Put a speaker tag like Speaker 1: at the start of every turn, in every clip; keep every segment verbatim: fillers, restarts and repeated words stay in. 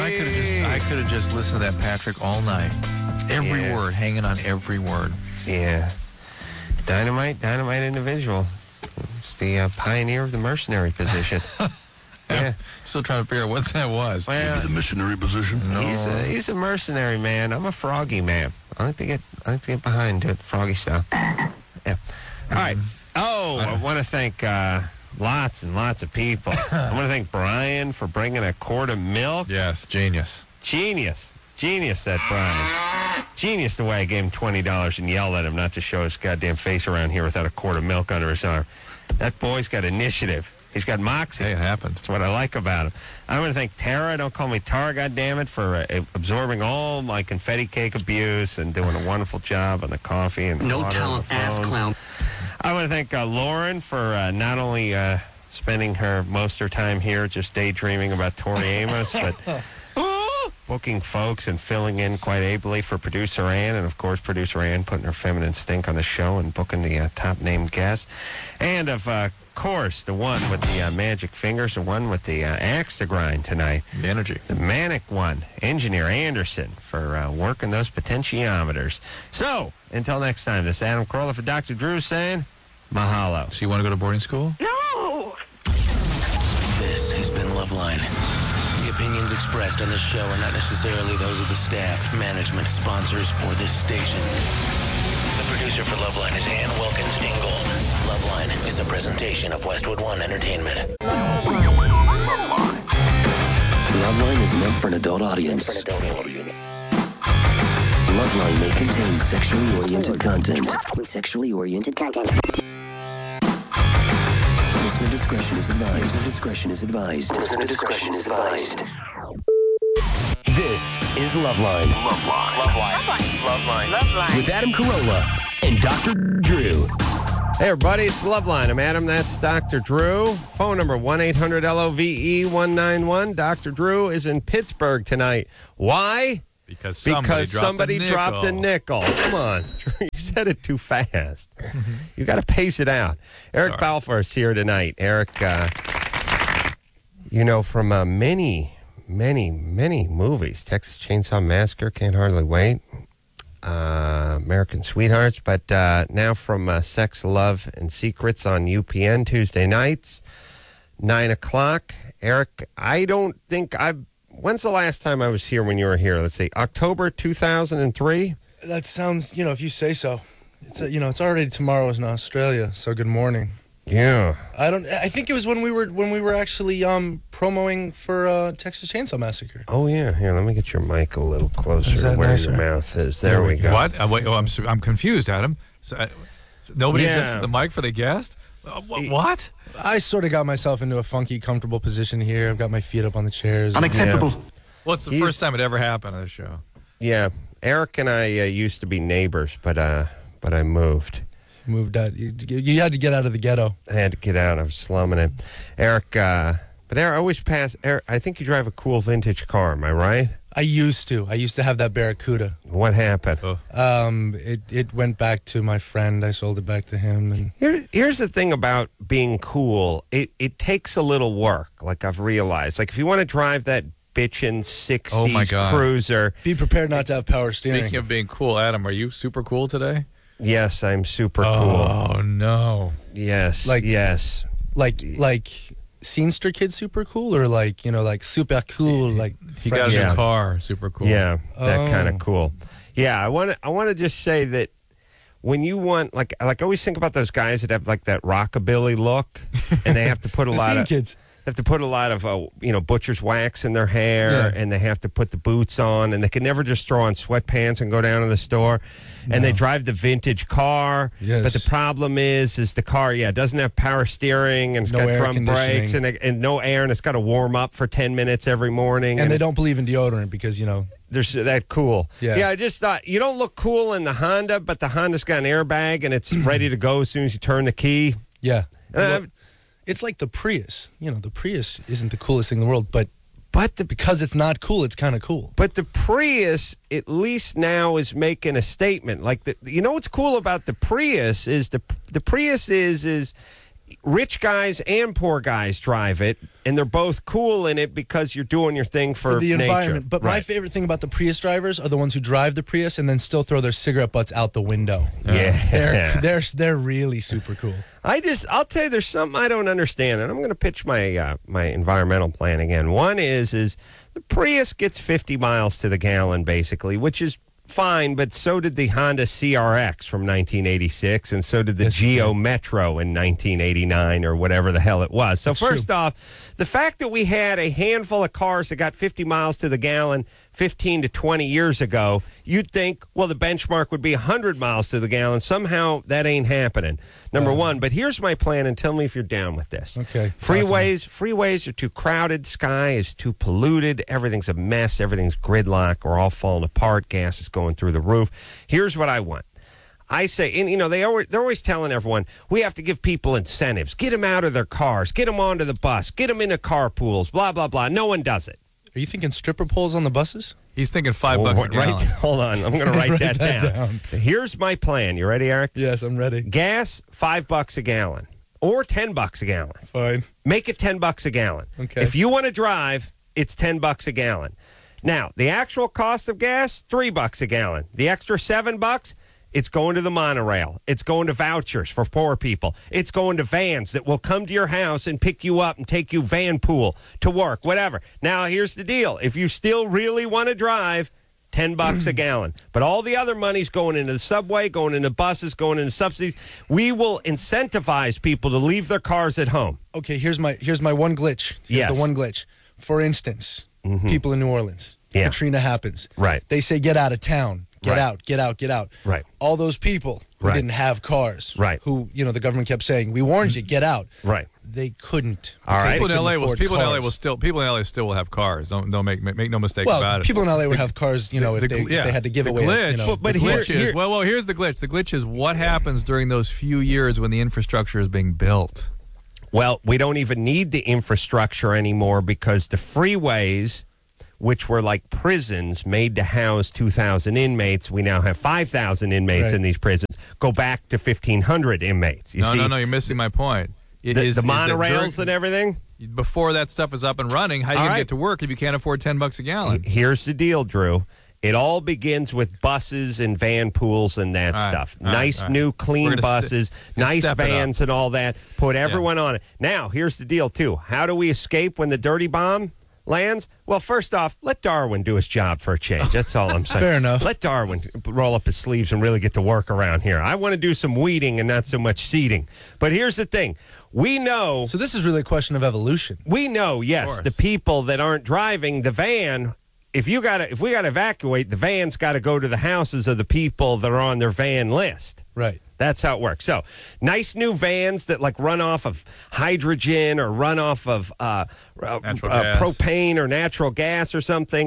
Speaker 1: I could have just, I could have just listened to that Patrick all night. Every
Speaker 2: Yeah.
Speaker 1: word, hanging on every word.
Speaker 2: Yeah. Dynamite, dynamite individual. It's the uh, pioneer of the mercenary position. Yeah.
Speaker 1: Still trying to figure out what that was.
Speaker 2: Well,
Speaker 3: Maybe the missionary position.
Speaker 1: No.
Speaker 2: he's a, he's a mercenary man. I'm a froggy man. I like to get I like to get behind to it, the froggy stuff. Yeah. All right. Oh, I want to thank uh, lots and lots of people. I want to thank Brian for bringing a quart of milk.
Speaker 1: Yes, genius.
Speaker 2: Genius. Genius, that Brian. Genius the way I gave him twenty dollars and yelled at him not to show his goddamn face around here without a quart of milk under his arm. That boy's got initiative. He's got moxie.
Speaker 1: Hey, it happened.
Speaker 2: That's what I like about him. I want to thank Tara, don't call me Tara, goddammit, for uh, absorbing all my confetti cake abuse and doing a wonderful job on the coffee and the
Speaker 4: No
Speaker 2: water
Speaker 4: talent,
Speaker 2: and the
Speaker 4: ass
Speaker 2: phones.
Speaker 4: clown.
Speaker 2: I want to thank uh, Lauren for uh, not only uh, spending her most of her time here just daydreaming about Tori Amos, but booking folks and filling in quite ably for producer Ann, and of course producer Ann putting her feminine stink on the show and booking the uh, top named guests, and of uh, course the one with the uh, magic fingers, the one with the uh, axe to grind tonight,
Speaker 1: The energy.
Speaker 2: the manic one, engineer Anderson, for uh, working those potentiometers. So until next time, this is Adam Carolla for Doctor Drew saying mahalo.
Speaker 1: So you want to go to boarding school?
Speaker 5: No!
Speaker 4: This has been Loveline. The opinions expressed on this show are not necessarily those of the staff, management, sponsors, or this station. The producer for Loveline is Ann Wilkins Ingold. Loveline is a presentation of Westwood One Entertainment.
Speaker 6: Loveline is meant for an adult audience. Loveline may contain sexually oriented content. Sexually oriented content. Listener discretion is advised. Listener discretion is advised. Listener discretion is advised. This is Loveline.
Speaker 5: Loveline. Loveline. Loveline. Loveline.
Speaker 6: With Adam Carolla and Doctor Drew.
Speaker 2: Hey, everybody, it's Loveline. I'm Adam. That's Doctor Drew. Phone number one eight hundred L O V E one nine one. Doctor Drew is in Pittsburgh tonight. Why?
Speaker 1: Because somebody,
Speaker 2: because
Speaker 1: dropped,
Speaker 2: somebody
Speaker 1: a
Speaker 2: dropped a nickel. Come on. Drew, you said it too fast. You got to pace it out. Eric
Speaker 1: Sorry.
Speaker 2: Balfour is here tonight. Eric, uh, you know, from uh, many, many, many movies. Texas Chainsaw Massacre, Can't Hardly Wait. Uh, American Sweethearts, but uh, now from uh, Sex, Love, and Secrets on U P N Tuesday nights, nine o'clock. Eric, I don't think I've... When's the last time I was here when you were here? Let's see, October two thousand three?
Speaker 7: That sounds, you know, if you say so. It's a, you know, it's already tomorrow in Australia, so good morning.
Speaker 2: Yeah.
Speaker 7: I don't. I think it was when we were when we were actually um promoing for uh, Texas Chainsaw Massacre.
Speaker 2: Oh, yeah. Here, let me get your mic a little closer
Speaker 7: Is
Speaker 2: to
Speaker 7: that
Speaker 2: where
Speaker 7: nicer?
Speaker 2: your mouth is. There,
Speaker 7: There
Speaker 2: we
Speaker 7: we
Speaker 2: go.
Speaker 7: go.
Speaker 1: What? Uh, wait, oh, I'm su- I'm confused, Adam. So, uh, so nobody
Speaker 2: Yeah.
Speaker 1: adjusted the mic for the guest? Uh, wh- what?
Speaker 7: I sort of got myself into a funky, comfortable position here. I've got my feet up on the chairs.
Speaker 6: Unacceptable.
Speaker 1: Well, it's the
Speaker 2: He's-
Speaker 1: first time it ever happened on the show.
Speaker 2: Yeah. Eric and I uh, used to be neighbors, but uh, but I moved.
Speaker 7: Moved out. You, you had to get out of the ghetto.
Speaker 2: I had to get out. I was slumming it. Eric, uh, but Eric, I always pass. Eric, I think you drive a cool vintage car. Am I right?
Speaker 7: I used to. I used to have that Barracuda.
Speaker 2: What happened?
Speaker 1: Oh.
Speaker 7: Um, it it went back to my friend. I sold it back to him, and
Speaker 2: Here, here's the thing about being cool. It it takes a little work. Like I've realized. Like if you want to drive that bitchin' sixties
Speaker 1: Oh, my God.
Speaker 2: cruiser.
Speaker 7: be prepared not to have power steering.
Speaker 1: Speaking of being cool, Adam, are you super cool today?
Speaker 2: Yes, I'm super cool.
Speaker 1: Oh, no.
Speaker 2: Yes,
Speaker 7: Like-
Speaker 2: yes.
Speaker 7: like like Scenester kid, super cool, or like you know like super cool, like
Speaker 1: You got a
Speaker 2: Yeah.
Speaker 1: new car. Super cool.
Speaker 2: Yeah, that
Speaker 7: Oh.
Speaker 2: kind of cool. Yeah, I want to. I want to just say that when you want, like, like I always think about those guys that have like that rockabilly look, and they have to put a
Speaker 7: the
Speaker 2: lot
Speaker 7: scene
Speaker 2: of
Speaker 7: kids.
Speaker 2: They have to put a lot of, uh, you know, butcher's wax in their hair,
Speaker 7: Yeah.
Speaker 2: and they have to put the boots on, and they can never just throw on sweatpants and go down to the store. And they drive the vintage car,
Speaker 7: Yes.
Speaker 2: but the problem is, is the car, yeah, doesn't have power steering, and it's
Speaker 7: No
Speaker 2: got
Speaker 7: air
Speaker 2: drum brakes, and,
Speaker 7: conditioning.
Speaker 2: and no air, and it's got to warm up for ten minutes every morning.
Speaker 7: And they don't believe in deodorant because, you know,
Speaker 2: They're s- that cool.
Speaker 7: Yeah.
Speaker 2: yeah, I just thought, you don't look cool in the Honda, but the Honda's got an airbag, and it's ready to go as soon as you turn the key.
Speaker 7: yeah.
Speaker 2: And
Speaker 7: Well,
Speaker 2: I've-
Speaker 7: it's like the Prius. You know, the Prius isn't the coolest thing in the world, but
Speaker 2: but the
Speaker 7: because it's not cool, it's kind of cool.
Speaker 2: But the Prius, at least now, is making a statement. Like the, you know what's cool about the Prius is the the Prius is is rich guys and poor guys drive it, and they're both cool in it because you're doing your thing for,
Speaker 7: For the
Speaker 2: nature.
Speaker 7: environment. But my
Speaker 2: Right.
Speaker 7: favorite thing about the Prius drivers are the ones who drive the Prius and then still throw their cigarette butts out the window.
Speaker 2: Yeah.
Speaker 7: They're they're they're really super cool.
Speaker 2: I just, I'll tell you, there's something I don't understand, and I'm going to pitch my uh, my environmental plan again. One is, is the Prius gets fifty miles to the gallon, basically, which is fine, but so did the Honda C R X from nineteen eighty-six, and so did the
Speaker 7: Yes, it
Speaker 2: Geo
Speaker 7: did.
Speaker 2: Metro in nineteen eighty-nine, or whatever the hell it was. So
Speaker 7: That's
Speaker 2: first
Speaker 7: true.
Speaker 2: off, the fact that we had a handful of cars that got fifty miles to the gallon fifteen to twenty years ago, you'd think, well, the benchmark would be one hundred miles to the gallon. Somehow that ain't happening, number
Speaker 7: Um,
Speaker 2: one. But here's my plan, and tell me if you're down with this.
Speaker 7: Okay.
Speaker 2: Freeways, freeways are too crowded. Sky is too polluted. Everything's a mess. Everything's gridlock. We're all falling apart. Gas is going through the roof. Here's what I want. I say, and you know, they always, they're always telling everyone, we have to give people incentives. Get them out of their cars. Get them onto the bus. Get them into carpools, blah, blah, blah. No one does it.
Speaker 7: Are you thinking stripper poles on the buses?
Speaker 3: He's thinking five
Speaker 2: Oh,
Speaker 3: bucks a
Speaker 2: right,
Speaker 3: gallon.
Speaker 2: hold on. I'm going to write,
Speaker 7: Write
Speaker 2: that,
Speaker 7: that
Speaker 2: down. Here's my plan. You ready, Eric?
Speaker 7: Yes, I'm ready.
Speaker 2: Gas, five bucks a gallon or ten bucks a gallon.
Speaker 7: Fine.
Speaker 2: Make it ten bucks a gallon.
Speaker 7: Okay.
Speaker 2: If you want to drive, it's ten bucks a gallon. Now, the actual cost of gas, three bucks a gallon. The extra seven bucks, it's going to the monorail. It's going to vouchers for poor people. It's going to vans that will come to your house and pick you up and take you van pool to work, whatever. Now, here's the deal. If you still really want to drive, ten bucks a gallon. But all the other money's going into the subway, going into buses, going into subsidies. We will incentivize people to leave their cars at home.
Speaker 7: Okay, here's my here's my one glitch. Here's
Speaker 2: Yes.
Speaker 7: the one glitch. For instance, people in New Orleans.
Speaker 2: Yeah.
Speaker 7: Katrina happens.
Speaker 2: Right.
Speaker 7: They say get out of town. Get
Speaker 2: Right.
Speaker 7: out, get out, get out.
Speaker 2: Right.
Speaker 7: All those people who
Speaker 2: Right.
Speaker 7: didn't have cars.
Speaker 2: Right.
Speaker 7: Who, you know, the government kept saying, we warned you, get out.
Speaker 2: Right.
Speaker 7: They couldn't.
Speaker 2: All right.
Speaker 3: People in
Speaker 7: Couldn't
Speaker 3: L A will
Speaker 7: afford
Speaker 3: people in L A will
Speaker 7: cars.
Speaker 3: still people in L A still will have cars. Don't don't make make, make no mistake
Speaker 7: Well,
Speaker 3: about it.
Speaker 7: people in L A would have cars, you know,
Speaker 3: The-
Speaker 7: if,
Speaker 3: the
Speaker 7: they,
Speaker 3: gl-
Speaker 7: if
Speaker 3: yeah.
Speaker 7: they had to give
Speaker 3: the
Speaker 7: away.
Speaker 3: glitch,
Speaker 7: You know,
Speaker 2: But- but
Speaker 3: the
Speaker 2: here-
Speaker 3: glitch is
Speaker 2: here-
Speaker 3: well, well. Here's the glitch. The glitch is what happens during those few years when the infrastructure is being built.
Speaker 2: Well, we don't even need the infrastructure anymore because the freeways, which were like prisons made to house two thousand inmates, we now have five thousand inmates
Speaker 7: Right.
Speaker 2: in these prisons, go back to fifteen hundred inmates. You
Speaker 3: no,
Speaker 2: see,
Speaker 3: no, no. You're missing my point. It
Speaker 2: the,
Speaker 3: is-
Speaker 2: the
Speaker 3: is that
Speaker 2: monorails
Speaker 3: during-
Speaker 2: and everything?
Speaker 3: Before that stuff is up and running, how are you
Speaker 2: All
Speaker 3: going
Speaker 2: right.
Speaker 3: to get to work if you can't afford ten bucks a gallon?
Speaker 2: Here's the deal, Drew. It all begins with buses and van pools and that
Speaker 3: All right,
Speaker 2: stuff.
Speaker 3: all right,
Speaker 2: nice
Speaker 3: all right.
Speaker 2: new
Speaker 3: We're
Speaker 2: clean
Speaker 3: gonna st-
Speaker 2: buses,
Speaker 3: gonna
Speaker 2: nice
Speaker 3: step it up.
Speaker 2: vans and all that. Put everyone on it. Now, here's the deal, too. How do we escape when the dirty bomb lands? Well, first off, let Darwin do his job for a change. That's all I'm saying.
Speaker 7: Fair enough.
Speaker 2: Let Darwin roll up his sleeves and really get to work around here. I want to do some weeding and not so much seeding. But here's the thing. We know,
Speaker 7: So this is really a question of evolution.
Speaker 2: we know, yes,
Speaker 3: course.
Speaker 2: the people that aren't driving the van. If you got to, if we got to evacuate, the van's got to go to the houses of the people that are on their van list.
Speaker 7: Right.
Speaker 2: That's how it works. So, nice new vans that like run off of hydrogen or run off of uh, uh,
Speaker 3: Natural
Speaker 2: uh,
Speaker 3: gas.
Speaker 2: propane or natural gas or something.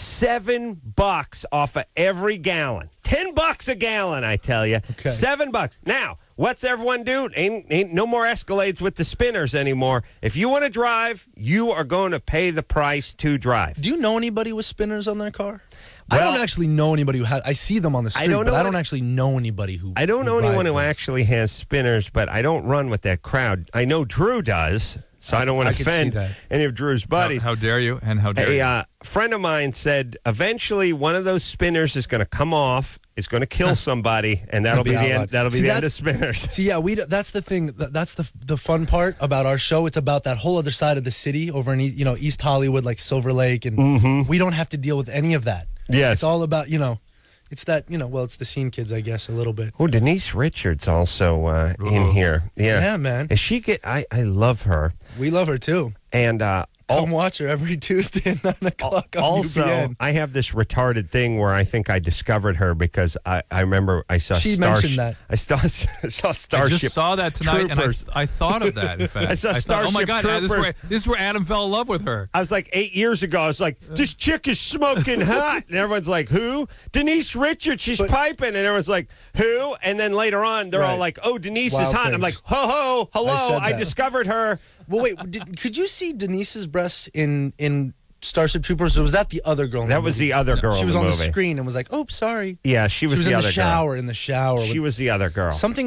Speaker 2: Seven bucks off of every gallon. Ten bucks a gallon, I tell you.
Speaker 7: Okay.
Speaker 2: Seven bucks. Now, what's everyone do? Ain't, ain't no more Escalades with the spinners anymore. If you want to drive, you are going to pay the price to drive.
Speaker 7: Do you know anybody with spinners on their car? I
Speaker 2: Well-
Speaker 7: don't actually know anybody who has. I see them on the
Speaker 2: I
Speaker 7: street,
Speaker 2: don't know
Speaker 7: but I don't
Speaker 2: any-
Speaker 7: actually know anybody who.
Speaker 2: I don't know
Speaker 7: who
Speaker 2: anyone
Speaker 7: rides
Speaker 2: who
Speaker 7: those.
Speaker 2: actually has spinners, but I don't run with that crowd. I know Drew does, so I, don't want
Speaker 7: I
Speaker 2: to
Speaker 7: could see
Speaker 2: offend
Speaker 7: that.
Speaker 2: any of Drew's
Speaker 3: How,
Speaker 2: buddies.
Speaker 3: how dare you? And how dare
Speaker 2: A
Speaker 3: you?
Speaker 2: uh, friend of mine said eventually one of those spinners is going to come off, is going to kill somebody, and that'll be,
Speaker 7: Be
Speaker 2: the end.
Speaker 7: outlawed.
Speaker 2: That'll be
Speaker 7: See,
Speaker 2: the end of
Speaker 7: that's-
Speaker 2: spinners.
Speaker 7: See, yeah, we. That's the thing. that- That's the the fun part about our show. It's about that whole other side of the city over in E- you know East Hollywood, like Silver Lake, and we don't have to deal with any of that.
Speaker 2: Yes.
Speaker 7: It's all about you know, it's that you know. Well, it's the scene kids, I guess, a little bit.
Speaker 2: Oh, Denise Richards also uh, in
Speaker 3: Ooh.
Speaker 2: here. Yeah,
Speaker 7: Yeah, man.
Speaker 2: Is she get? I I love her,
Speaker 7: We love her too.
Speaker 2: and uh,
Speaker 7: Come
Speaker 2: al-
Speaker 7: watch her every Tuesday at nine o'clock on
Speaker 2: also
Speaker 7: U P N.
Speaker 2: I have this retarded thing where I think I discovered her because I, I remember I saw
Speaker 7: She
Speaker 2: Starsh-
Speaker 7: mentioned that.
Speaker 2: I saw saw
Speaker 3: I
Speaker 2: Starship.
Speaker 3: just saw that tonight,
Speaker 2: Troopers.
Speaker 3: and I, I thought of that. In fact,
Speaker 2: I saw
Speaker 3: thought, oh my
Speaker 2: Starship
Speaker 3: God, this is, where,
Speaker 2: Troopers.
Speaker 3: this is where Adam fell in love with her.
Speaker 2: I was like eight years ago. I was like, this chick is smoking hot. And everyone's like, who? Denise Richards. She's
Speaker 7: But-
Speaker 2: piping. And everyone's like, who? And then later on, they're all
Speaker 7: Right.
Speaker 2: like, oh, Denise
Speaker 7: Wild
Speaker 2: is hot. And I'm like,
Speaker 7: things.
Speaker 2: ho, ho, hello.
Speaker 7: I said
Speaker 2: I,
Speaker 7: that.
Speaker 2: discovered her.
Speaker 7: Well, wait. Did, could you see Denise's breasts in in Starship Troopers? Or was that the other girl? in
Speaker 2: That
Speaker 7: the
Speaker 2: was
Speaker 7: movie?
Speaker 2: the other girl
Speaker 7: She
Speaker 2: in
Speaker 7: was
Speaker 2: the
Speaker 7: on
Speaker 2: movie.
Speaker 7: the screen and was like, "Oh, sorry."
Speaker 2: Yeah, she was,
Speaker 7: She was
Speaker 2: the
Speaker 7: in
Speaker 2: other
Speaker 7: the shower.
Speaker 2: girl.
Speaker 7: In the shower.
Speaker 2: She
Speaker 7: with-
Speaker 2: was the other girl.
Speaker 7: Something about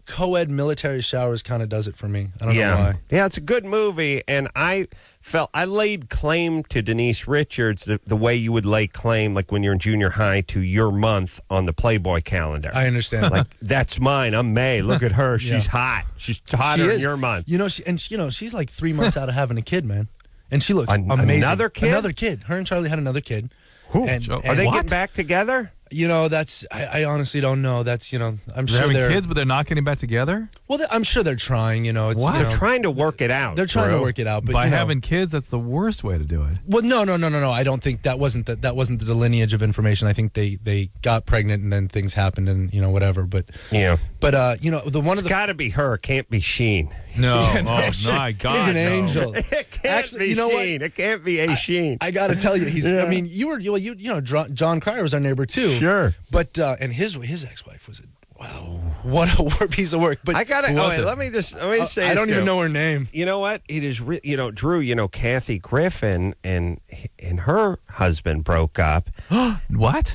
Speaker 7: co-ed military showers kind of does it for me. I don't
Speaker 2: yeah.
Speaker 7: know why.
Speaker 2: Yeah, it's a good movie, and I felt I laid claim to Denise Richards the, the way you would lay claim, like when you're in junior high, to your month on the Playboy calendar.
Speaker 7: I understand.
Speaker 2: Like, that's mine. I'm May. Look at her. She's
Speaker 7: Yeah.
Speaker 2: hot. She's hotter
Speaker 7: She
Speaker 2: than
Speaker 7: is.
Speaker 2: your month.
Speaker 7: You know, she, and she, you know, she's like three months out of having a kid, man, and she looks
Speaker 2: An-
Speaker 7: amazing.
Speaker 2: another kid?
Speaker 7: Another kid. Her and Charlie had another kid.
Speaker 2: Who?
Speaker 7: And-
Speaker 3: Are
Speaker 2: Are
Speaker 7: and-
Speaker 2: they
Speaker 3: What?
Speaker 2: getting back together?
Speaker 7: You know, that's I, I honestly don't know. That's you know, I'm
Speaker 3: They're
Speaker 7: sure
Speaker 3: having
Speaker 7: they're
Speaker 3: kids, but they're not getting back together?
Speaker 7: well. They're, I'm sure they're trying. You know, it's
Speaker 3: What?
Speaker 7: you
Speaker 2: They're
Speaker 7: know,
Speaker 2: trying to work it out.
Speaker 7: they're trying
Speaker 2: Drew.
Speaker 7: to work it out. But
Speaker 3: By
Speaker 7: you know,
Speaker 3: having kids, that's the worst way to do it.
Speaker 7: well, no, no, no, no, no. I don't think that wasn't the, that wasn't the lineage of information. I think they they got pregnant and then things happened and you know whatever. But
Speaker 2: Yeah.
Speaker 7: but uh, you know, the one
Speaker 2: It's
Speaker 7: of the
Speaker 2: got to be her. It can't be Sheen.
Speaker 3: No.
Speaker 7: Yeah, no,
Speaker 3: oh,
Speaker 7: she-
Speaker 3: my God.
Speaker 7: he's an
Speaker 3: no.
Speaker 7: angel.
Speaker 2: It can't
Speaker 7: Actually,
Speaker 2: be
Speaker 7: you know what?
Speaker 2: Sheen. It can't be a Sheen.
Speaker 7: I got to tell you, he's.
Speaker 2: Yeah.
Speaker 7: I mean, you were you you, you know Dr- John Cryer was our neighbor too.
Speaker 2: Sure.
Speaker 7: But uh, and his his ex wife was a wow, what a wor- piece of work. But
Speaker 2: I got to.
Speaker 7: who
Speaker 2: Oh,
Speaker 7: was
Speaker 2: wait,
Speaker 7: it?
Speaker 2: let me just let me
Speaker 7: Uh,
Speaker 2: say.
Speaker 7: I don't
Speaker 2: this,
Speaker 7: even
Speaker 2: Drew.
Speaker 7: know her name.
Speaker 2: You know what? It is. Re- you know, Drew. You know, Kathy Griffin and and her husband broke up.
Speaker 3: What?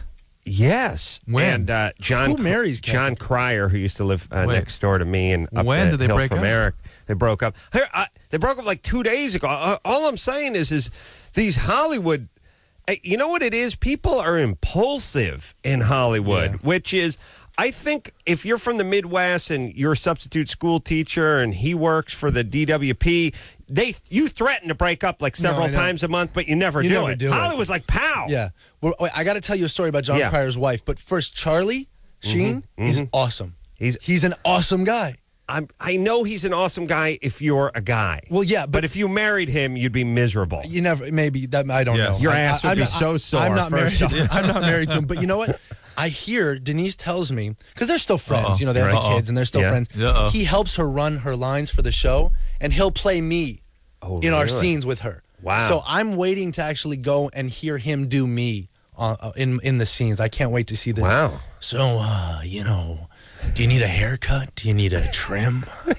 Speaker 2: Yes.
Speaker 3: When?
Speaker 2: And uh, John
Speaker 7: Who marries Kathy?
Speaker 2: John Cryer, who used to live uh,
Speaker 3: Wait.
Speaker 2: next door to me and up
Speaker 3: When
Speaker 2: the
Speaker 3: did they
Speaker 2: hill
Speaker 3: break
Speaker 2: from
Speaker 3: up?
Speaker 2: Eric. They broke up. Here, uh, they broke up like two days ago. Uh, all I'm saying is, is these Hollywood. uh, You know what it is? People are impulsive in Hollywood,
Speaker 7: Yeah.
Speaker 2: which is. I think if you're from the Midwest and you're a substitute school teacher and he works for the D W P, they you threaten to break up like
Speaker 7: No,
Speaker 2: several
Speaker 7: I know.
Speaker 2: times a month, but you never
Speaker 7: You
Speaker 2: do
Speaker 7: never
Speaker 2: it.
Speaker 7: do it.
Speaker 2: Hollywood's like pow.
Speaker 7: Yeah. Well, wait, I got to tell you a story about John
Speaker 2: Yeah.
Speaker 7: Cryer's wife. But first, Charlie Sheen is awesome.
Speaker 2: He's-
Speaker 7: he's an awesome guy.
Speaker 2: I'm, I know he's an awesome guy if you're a guy.
Speaker 7: Well, yeah,
Speaker 2: but,
Speaker 7: but-
Speaker 2: if you married him, you'd be miserable.
Speaker 7: You never maybe that I don't
Speaker 3: Yes.
Speaker 7: know.
Speaker 2: Your
Speaker 7: I-
Speaker 2: ass
Speaker 7: I-
Speaker 2: would
Speaker 7: I'm
Speaker 2: be
Speaker 7: not-
Speaker 2: so
Speaker 7: I-
Speaker 2: sore,
Speaker 7: I'm not
Speaker 2: first
Speaker 7: married.
Speaker 2: off.
Speaker 7: To, I'm not married to him. But you know what? I hear Denise tells me because they're still friends.
Speaker 3: Uh-oh.
Speaker 7: You know, they have
Speaker 3: Right.
Speaker 7: the kids and they're still
Speaker 2: Yeah.
Speaker 7: friends.
Speaker 3: Uh-oh.
Speaker 7: He helps her run her lines for the show, and he'll play me
Speaker 2: Oh,
Speaker 7: in our
Speaker 2: really?
Speaker 7: scenes with her.
Speaker 2: Wow.
Speaker 7: So I'm waiting to actually go and hear him do me uh, uh, in in the scenes. I can't wait to see the.
Speaker 2: Wow.
Speaker 7: So uh, you know, do you need a haircut? Do you need a trim?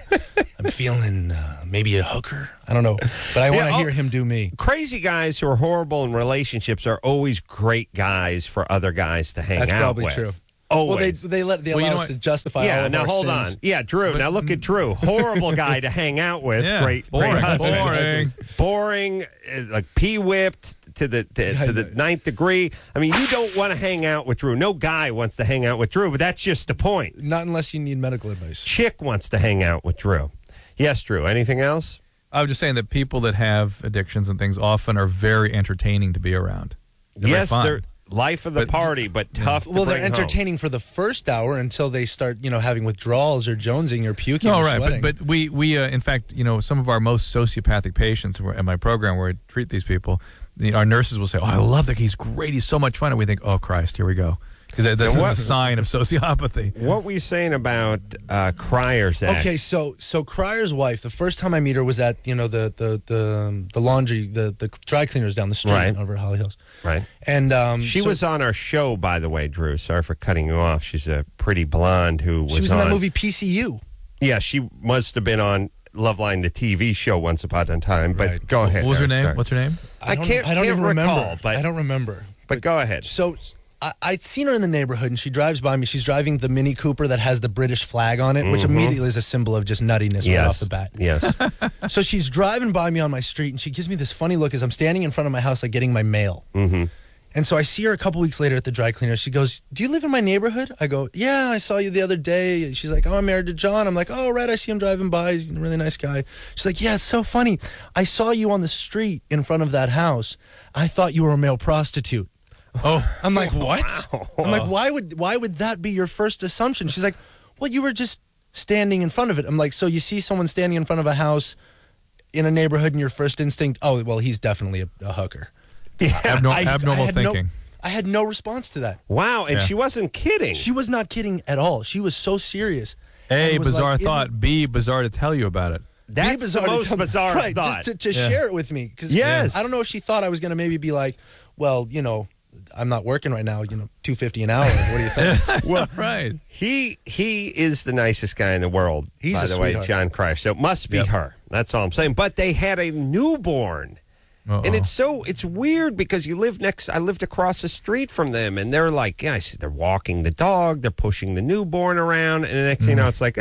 Speaker 7: I'm feeling uh, maybe a hooker. I don't know, but I want to
Speaker 2: Yeah, oh-
Speaker 7: hear him do me.
Speaker 2: Crazy guys who are horrible in relationships are always great guys for other guys to hang
Speaker 7: That's
Speaker 2: out
Speaker 7: probably
Speaker 2: with.
Speaker 7: true.
Speaker 2: Always.
Speaker 7: Well, they they let they
Speaker 3: Well, you
Speaker 7: allow
Speaker 3: know
Speaker 7: us to
Speaker 3: what?
Speaker 7: justify. all
Speaker 2: yeah,
Speaker 7: of
Speaker 2: now
Speaker 7: our
Speaker 2: hold
Speaker 7: sins.
Speaker 2: on. Yeah, Drew. Now look at Drew. Horrible guy to hang out with.
Speaker 3: Yeah,
Speaker 2: Great,
Speaker 3: boring,
Speaker 2: great husband.
Speaker 3: boring.
Speaker 2: Boring, uh, like pee whipped to the to, to the ninth degree. I mean, you don't want to hang out with Drew. No guy wants to hang out with Drew, but that's just the point.
Speaker 7: Not unless you need medical advice.
Speaker 2: Chick wants to hang out with Drew. Yes, Drew. Anything else?
Speaker 3: I was just saying that people that have addictions and things often are very entertaining to be around. They're very
Speaker 2: yes,
Speaker 3: fun.
Speaker 2: they're life of the
Speaker 3: But-
Speaker 2: party, but tough. to
Speaker 7: Well, they're
Speaker 2: bring home.
Speaker 7: entertaining for the first hour until they start, you know, having withdrawals or jonesing or puking
Speaker 3: No,
Speaker 7: or
Speaker 3: right,
Speaker 7: sweating.
Speaker 3: but but we we uh, in fact, you know, some of our most sociopathic patients were in my program where I treat these people. You know, our nurses will say, "Oh, I love that. He's great. He's so much fun." And we think, "Oh Christ, here we go," because that, that's,
Speaker 2: Now what-
Speaker 3: that's a sign of sociopathy.
Speaker 2: What were you saying about uh, Cryer's ex?
Speaker 7: Okay, so so Cryer's wife. The first time I meet her was at you know the the the, um, the laundry the the dry cleaners down the street
Speaker 2: Right.
Speaker 7: over at Holly Hills.
Speaker 2: Right.
Speaker 7: And um,
Speaker 2: She
Speaker 7: so-
Speaker 2: was on our show, by the way, Drew. Sorry for cutting you off. She's a pretty blonde who was
Speaker 7: she was
Speaker 2: on.
Speaker 7: in that movie P C U.
Speaker 2: Yeah, she must have been on Loveline, the T V show, once upon a time. But
Speaker 7: Right.
Speaker 2: go ahead.
Speaker 3: What was her
Speaker 2: Eric,
Speaker 3: name?
Speaker 2: sorry.
Speaker 3: What's her name?
Speaker 2: I
Speaker 7: don't-
Speaker 2: can't-
Speaker 7: I don't
Speaker 2: can't
Speaker 7: even
Speaker 2: recall,
Speaker 7: remember.
Speaker 2: but-
Speaker 7: I don't remember.
Speaker 2: But go ahead.
Speaker 7: So I, I'd seen her in the neighborhood, and she drives by me. She's driving the Mini Cooper that has the British flag on it, which immediately is a symbol of just nuttiness right off
Speaker 2: Yes.
Speaker 7: the bat.
Speaker 2: Yes.
Speaker 7: So she's driving by me on my street, and she gives me this funny look as I'm standing in front of my house, like getting my mail. Mm-hmm. And so I see her a couple weeks later at the dry cleaner. She goes, "Do you live in my neighborhood?" I go, "Yeah, I saw you the other day." She's like, "Oh, I'm married to John." I'm like, "Oh, right, I see him driving by. He's a really nice guy." She's like, "Yeah, it's so funny. I saw you on the street in front of that house. I thought you were a male prostitute."
Speaker 3: Oh,
Speaker 7: I'm like, "What?" I'm like, "Why would why would that be your first assumption?" She's like, "Well, you were just standing in front of it." I'm like, "So you see someone standing in front of a house in a neighborhood, and your first instinct, oh, well, he's definitely a, a hooker."
Speaker 3: Abnor-
Speaker 7: I- I
Speaker 3: abnormal
Speaker 7: had no-
Speaker 3: thinking.
Speaker 7: I had no response to that.
Speaker 2: Wow, and
Speaker 3: Yeah.
Speaker 2: she wasn't kidding.
Speaker 7: She was not kidding at all. She was so serious.
Speaker 3: A,
Speaker 7: And it was
Speaker 3: bizarre
Speaker 7: like, isn't-
Speaker 3: thought. B, bizarre to tell you about it.
Speaker 2: That's
Speaker 7: Be bizarre
Speaker 2: the
Speaker 7: to
Speaker 2: most
Speaker 7: tell me-
Speaker 2: bizarre
Speaker 7: right,
Speaker 2: thought.
Speaker 7: just to, to
Speaker 3: Yeah.
Speaker 7: share it with me. 'Cause
Speaker 2: Yes.
Speaker 7: I don't know if she thought I was going to maybe be like, well, you know, I'm not working right now, you know, two fifty an hour. What do you think?
Speaker 2: well,
Speaker 3: Right.
Speaker 2: he he is the nicest guy in the world.
Speaker 7: He's
Speaker 2: by
Speaker 7: a
Speaker 2: the way,
Speaker 7: sweetheart.
Speaker 2: John Cryer. So it must be
Speaker 3: Yep.
Speaker 2: her. That's all I'm saying. But they had a newborn.
Speaker 3: Uh-oh.
Speaker 2: And it's so it's weird because you live next. I lived across the street from them, and they're like, yeah, I see they're walking the dog, they're pushing the newborn around, and the next thing you know, it's like, ah,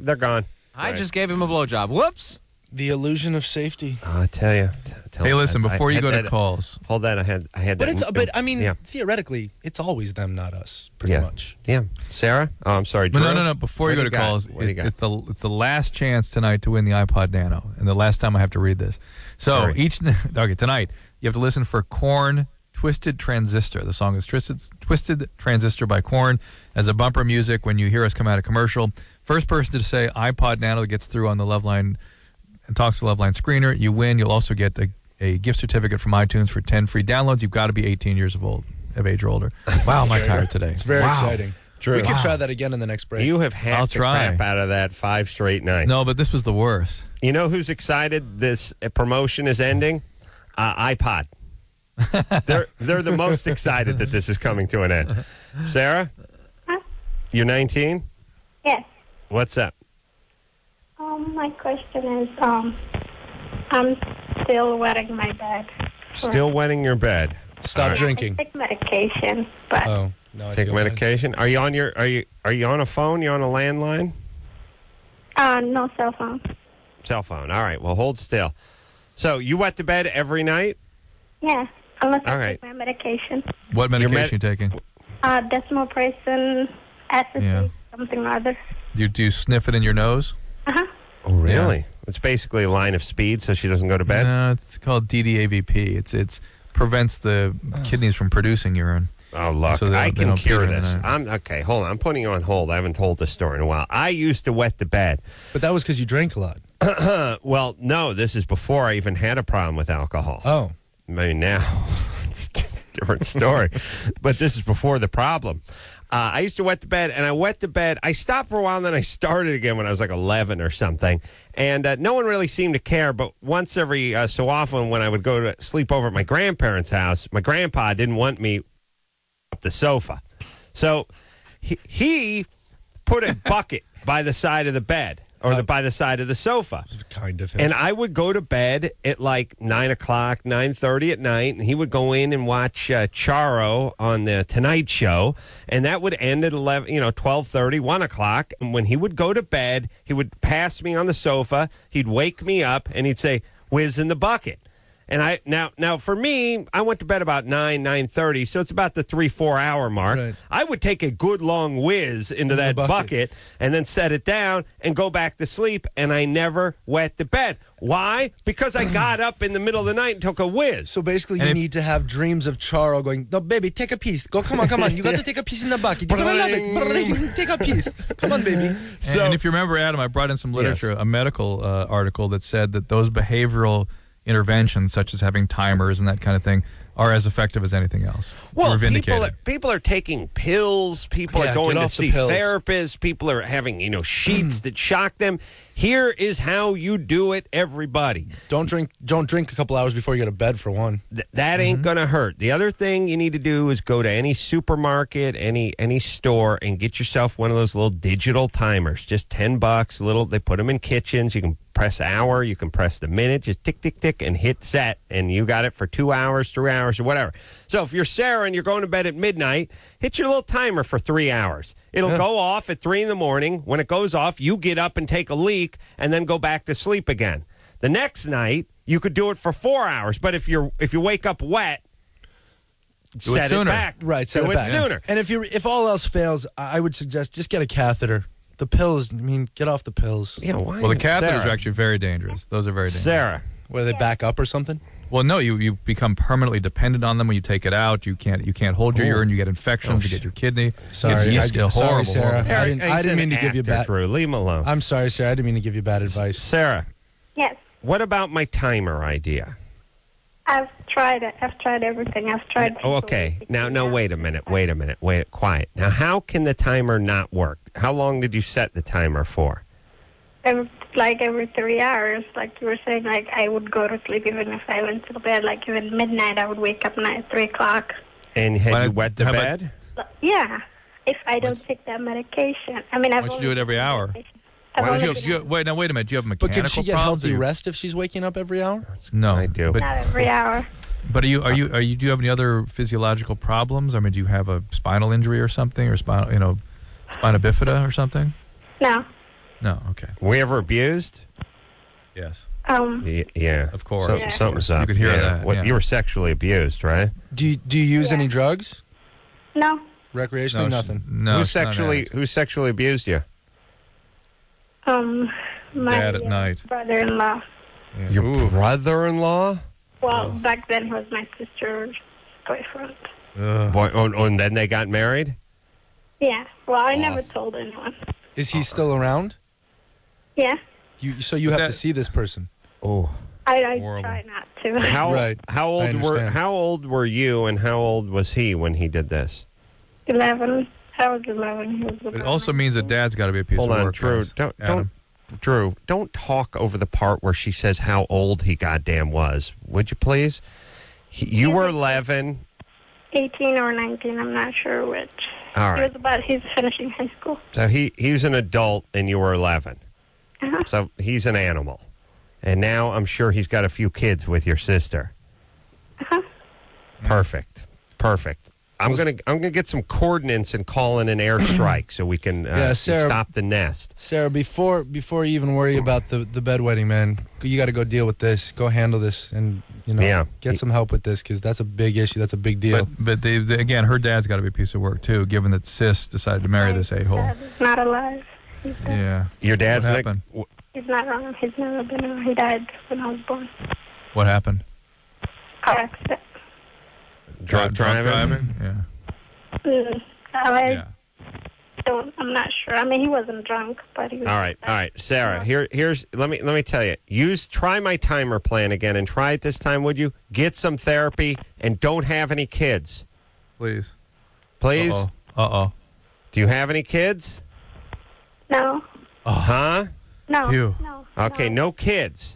Speaker 2: they're gone.
Speaker 8: I
Speaker 2: Right.
Speaker 8: just gave him a blowjob. Whoops.
Speaker 7: The illusion of safety.
Speaker 2: Oh, I tell you. T- tell
Speaker 3: Hey,
Speaker 2: you,
Speaker 3: listen,
Speaker 2: I-
Speaker 3: before
Speaker 2: I
Speaker 3: you
Speaker 2: had
Speaker 3: go to
Speaker 2: that-
Speaker 3: calls.
Speaker 2: Hold that. I had. I had
Speaker 7: But
Speaker 2: that.
Speaker 7: it's but I mean
Speaker 2: yeah.
Speaker 7: theoretically, it's always them, not us, pretty
Speaker 2: yeah.
Speaker 7: much.
Speaker 2: Yeah. Sarah. Oh, I'm sorry.
Speaker 3: No, no,
Speaker 2: Drew?
Speaker 3: no, no. Before
Speaker 2: What
Speaker 3: you
Speaker 2: do
Speaker 3: go to
Speaker 2: got?
Speaker 3: calls,
Speaker 2: What do you
Speaker 3: it's,
Speaker 2: got?
Speaker 3: it's the it's the last chance tonight to win the iPod Nano, and the last time I have to read this. So
Speaker 2: Hurry.
Speaker 3: each okay tonight you have to listen for Korn "Twisted Transistor." The song is "Twisted Twisted Transistor" by Korn as a bumper music when you hear us come out of commercial. First person to say iPod Nano gets through on the Loveline and talks to Loveline screener, you win. You'll also get a, a gift certificate from iTunes for ten free downloads. You've got to be eighteen years of old, of age or older. Wow, am I tired today?
Speaker 7: It's very
Speaker 3: Wow.
Speaker 7: exciting.
Speaker 2: Drew.
Speaker 7: We could
Speaker 3: Wow.
Speaker 7: try that again in the next break.
Speaker 2: You have hacked
Speaker 3: I'll
Speaker 2: the
Speaker 3: try.
Speaker 2: crap out of that five straight nights.
Speaker 3: No, but this was the worst.
Speaker 2: You know who's excited this uh, promotion is ending? Uh, iPod. they're they're the most excited that this is coming to an end. Sarah,
Speaker 9: Huh?
Speaker 2: you're nineteen.
Speaker 9: Yes.
Speaker 2: What's up?
Speaker 9: Um, my question is, um, I'm still wetting my bed.
Speaker 2: Still wetting your bed.
Speaker 7: Stop
Speaker 2: All right.
Speaker 7: drinking.
Speaker 9: I take medication, but
Speaker 7: Oh, no. I
Speaker 2: Take
Speaker 7: feel bad.
Speaker 2: medication. Are you on your? Are you? Are you on a phone? You on a landline?
Speaker 9: uh, no cell phone.
Speaker 2: Cell phone. All right. Well, hold still. So you wet the bed every night?
Speaker 9: Yeah, unless
Speaker 2: All
Speaker 9: I
Speaker 2: right.
Speaker 9: take my medication.
Speaker 3: What
Speaker 2: Your
Speaker 3: medication
Speaker 2: med-
Speaker 3: you taking?
Speaker 9: Uh, desmopressin, acetate,
Speaker 3: Yeah.
Speaker 9: something or other.
Speaker 3: Do you, do you sniff it in your nose?
Speaker 9: Uh-huh.
Speaker 2: Oh, really? It's basically a line of speed, so she doesn't go to bed.
Speaker 3: No, it's called D D A V P. It's it's prevents the kidneys from producing urine.
Speaker 2: Oh, look,
Speaker 3: So they
Speaker 2: I
Speaker 3: don't- they
Speaker 2: can
Speaker 3: don't
Speaker 2: cure
Speaker 3: pee in the
Speaker 2: this.
Speaker 3: night.
Speaker 2: I'm okay. Hold on, I'm putting you on hold. I haven't told this story in a while. I used to wet the bed.
Speaker 7: But that was because you drank a lot.
Speaker 2: Uh, well, no, this is before I even had a problem with alcohol.
Speaker 7: Oh.
Speaker 2: Maybe now it's a different story, but this is before the problem. Uh, I used to wet the bed, and I wet the bed. I stopped for a while, and then I started again when I was like eleven or something. And uh, no one really seemed to care. But once every uh, so often, when I would go to sleep over at my grandparents' house, my grandpa didn't want me up the sofa, so he, he put a bucket by the side of the bed or the, by the side of the sofa.
Speaker 7: Kind of him.
Speaker 2: And I would go to bed at like nine o'clock, nine thirty at night, and he would go in and watch uh, Charo on the Tonight Show, and that would end at eleven, you know, twelve thirty, one o'clock. And when he would go to bed, he would pass me on the sofa. He'd wake me up, and he'd say, "Whiz in the bucket." And I now now for me, I went to bed about nine nine thirty, so it's about the three four hour mark.
Speaker 7: Right.
Speaker 2: I would take a good long whiz into that
Speaker 7: bucket.
Speaker 2: bucket and then set it down and go back to sleep. And I never wet the bed. Why? Because I got up in the middle of the night and took a whiz.
Speaker 7: So basically,
Speaker 3: And
Speaker 7: you
Speaker 3: if-
Speaker 7: need to have dreams of Charo going, no, baby, take a piece. Go, come on, come on. You got to take a piece in the bucket. You're going to love it. Take a piece. Come on, baby.
Speaker 3: And, and if you remember, Adam, I brought in some literature, a medical uh, article that said that those behavioral interventions, such as having timers and that kind of thing, are as effective as anything else.
Speaker 2: Well,
Speaker 3: We're
Speaker 2: people
Speaker 3: vindicated.
Speaker 2: are, people are taking pills. People
Speaker 7: Yeah,
Speaker 2: are going
Speaker 7: get
Speaker 2: to
Speaker 7: off the
Speaker 2: see
Speaker 7: pills.
Speaker 2: therapists. People are having, you know, sheets that shock them. Here is how you do it, everybody.
Speaker 7: Don't drink. Don't drink a couple hours before you go to bed. For one,
Speaker 2: Th- that ain't
Speaker 3: Mm-hmm.
Speaker 2: gonna hurt. The other thing you need to do is go to any supermarket, any any store, and get yourself one of those little digital timers. Just ten bucks. Little. They put them in kitchens. You can press hour. You can press the minute. Just tick tick tick and hit set, and you got it for two hours, three hours, or whatever. So if you're Sarah and you're going to bed at midnight, hit your little timer for three hours. It'll go off at three in the morning. When it goes off, you get up and take a leak, and then go back to sleep again. The next night, you could do it for four hours. But if you're if you wake up wet,
Speaker 3: Do it
Speaker 2: set it
Speaker 3: sooner.
Speaker 2: back.
Speaker 7: right? Set
Speaker 2: do
Speaker 7: it
Speaker 2: it
Speaker 7: back.
Speaker 2: sooner.
Speaker 7: And if you if all else fails, I I would suggest just get a catheter. The pills. I mean, get off the pills.
Speaker 2: Yeah, why?
Speaker 3: well, the catheters
Speaker 2: Sarah,
Speaker 3: are actually very dangerous. Those are very dangerous.
Speaker 2: Sarah.
Speaker 7: Where they back up or something.
Speaker 3: Well, no, you, you become permanently dependent on them when you take it out. You can't you can't hold your urine. You get infections. You get your kidney.
Speaker 7: Sorry,
Speaker 3: you
Speaker 7: I-
Speaker 3: get yeast,
Speaker 7: sorry,
Speaker 3: horrible,
Speaker 7: Sarah.
Speaker 3: horrible.
Speaker 7: I didn't- I
Speaker 2: he's
Speaker 7: didn't
Speaker 2: an
Speaker 7: mean to give you
Speaker 2: actor,
Speaker 7: bad-
Speaker 2: Drew. Leave him alone.
Speaker 7: I'm sorry, Sarah. I didn't mean to give you bad advice.
Speaker 2: Sarah,
Speaker 9: Yes.
Speaker 2: what about my timer idea?
Speaker 9: I've tried it. I've tried everything. I've tried.
Speaker 2: Oh, okay. Now, no, wait a minute. Wait a minute. Wait, quiet. Now, how can the timer not work? How long did you set the timer for?
Speaker 9: Every, like every three hours, like you were saying, like I would go to sleep even if I went to bed. Like even midnight, I would wake up at three o'clock.
Speaker 2: And had
Speaker 3: Why-
Speaker 2: you wet the
Speaker 3: how about-
Speaker 2: bed?
Speaker 9: Yeah, if I don't take that medication. I mean, I've
Speaker 3: Why don't you
Speaker 9: only
Speaker 3: do it every
Speaker 9: taken
Speaker 3: hour?
Speaker 9: medication. I've
Speaker 2: Why don't
Speaker 9: only
Speaker 3: Do you have,
Speaker 9: been-
Speaker 3: do you, wait, now wait a minute. Do you have
Speaker 7: But
Speaker 3: mechanical
Speaker 7: could she get
Speaker 3: problems?
Speaker 7: healthy
Speaker 3: or you-
Speaker 7: rest if she's waking up every hour?
Speaker 3: No,
Speaker 2: I do.
Speaker 3: But,
Speaker 9: Not every hour.
Speaker 3: but are you are you are you do you have any other physiological problems? I mean, do you have a spinal injury or something, or spinal you know, spina bifida or something?
Speaker 9: No.
Speaker 3: No, okay.
Speaker 2: Were we ever abused?
Speaker 3: Yes.
Speaker 9: Um,
Speaker 2: Y- yeah.
Speaker 3: Of course.
Speaker 2: So-
Speaker 9: Yeah.
Speaker 2: Something's
Speaker 3: You
Speaker 2: up.
Speaker 3: could hear
Speaker 2: yeah.
Speaker 3: that,
Speaker 2: What,
Speaker 3: yeah.
Speaker 2: You were sexually abused, right?
Speaker 7: Do you, do you use
Speaker 9: Yeah.
Speaker 7: any drugs?
Speaker 9: no.
Speaker 7: Recreationally,
Speaker 3: No, she-
Speaker 7: nothing.
Speaker 3: No.
Speaker 2: who
Speaker 3: she's not an
Speaker 2: sexually
Speaker 3: addict.
Speaker 2: who sexually abused you?
Speaker 9: Um, my
Speaker 3: Dad at
Speaker 9: uh,
Speaker 3: night.
Speaker 9: brother-in-law.
Speaker 3: Yeah.
Speaker 2: Your
Speaker 3: Ooh.
Speaker 2: brother-in-law?
Speaker 9: Well, back then he was my sister's boyfriend.
Speaker 3: Ugh.
Speaker 2: Boy, oh, oh, and then they got married?
Speaker 9: Yeah. Well, I never
Speaker 2: Awesome.
Speaker 9: told anyone.
Speaker 7: Is he still around?
Speaker 9: Yeah.
Speaker 7: You so you
Speaker 3: But
Speaker 7: have
Speaker 3: that-
Speaker 7: to see this person.
Speaker 2: Oh.
Speaker 9: I, I
Speaker 3: Horrible.
Speaker 9: try not to.
Speaker 2: How
Speaker 7: Right.
Speaker 2: how
Speaker 7: I
Speaker 2: old were
Speaker 7: understand.
Speaker 2: how old were you and how old was he when he did this?
Speaker 9: eleven. I was eleven. He was about
Speaker 3: It also means that Dad's got to be a piece
Speaker 2: Hold
Speaker 3: of
Speaker 2: on,
Speaker 3: work.
Speaker 2: Drew.
Speaker 3: guys.
Speaker 2: Don't
Speaker 3: Adam.
Speaker 2: don't Drew, don't talk over the part where she says how old he goddamn was. Would you please? He, you were eleven.
Speaker 9: eighteen or nineteen. I'm not sure which.
Speaker 2: All
Speaker 9: He
Speaker 2: right.
Speaker 9: was about. He's finishing high school.
Speaker 2: So he he's an adult and you were eleven.
Speaker 9: Uh-huh.
Speaker 2: So he's an animal. And now I'm sure he's got a few kids with your sister.
Speaker 9: Uh-huh.
Speaker 2: Perfect. Perfect. I'm
Speaker 7: Was-
Speaker 2: gonna I'm gonna get some coordinates and call in an airstrike so we can uh,
Speaker 7: Yeah, Sarah-
Speaker 2: stop the nest.
Speaker 7: Sarah, before before you even worry about the, the bedwetting, man, you got to go deal with this. Go handle this, and you know,
Speaker 2: Yeah.
Speaker 7: get some help with this because that's a big issue. That's a big deal.
Speaker 3: But, but they, they, again, her dad's got to be a piece of work, too, given that Sis decided to marry this a-hole.
Speaker 9: Dad is not alive. He's dead.
Speaker 3: Yeah.
Speaker 2: Your dad's
Speaker 3: What
Speaker 2: like,
Speaker 3: happened?
Speaker 2: w-
Speaker 9: He's not wrong. He's never been around. He died when I was born.
Speaker 3: What happened?
Speaker 9: Car accident.
Speaker 2: drunk
Speaker 3: Drunk
Speaker 2: driving.
Speaker 3: Yeah.
Speaker 9: Mm, I
Speaker 3: Yeah.
Speaker 9: don't. I'm not sure. I mean, he wasn't drunk, but he was.
Speaker 2: All right, all right, Sarah. Here, here's. Let me let me tell you. Use try my timer plan again and try it this time. Would you get some therapy and don't have any kids,
Speaker 3: Please.
Speaker 2: please?
Speaker 3: Uh-oh. Uh-oh.
Speaker 2: Do you have any kids?
Speaker 9: No.
Speaker 2: Huh?
Speaker 9: No.
Speaker 3: Phew.
Speaker 9: No.
Speaker 2: Okay, no kids.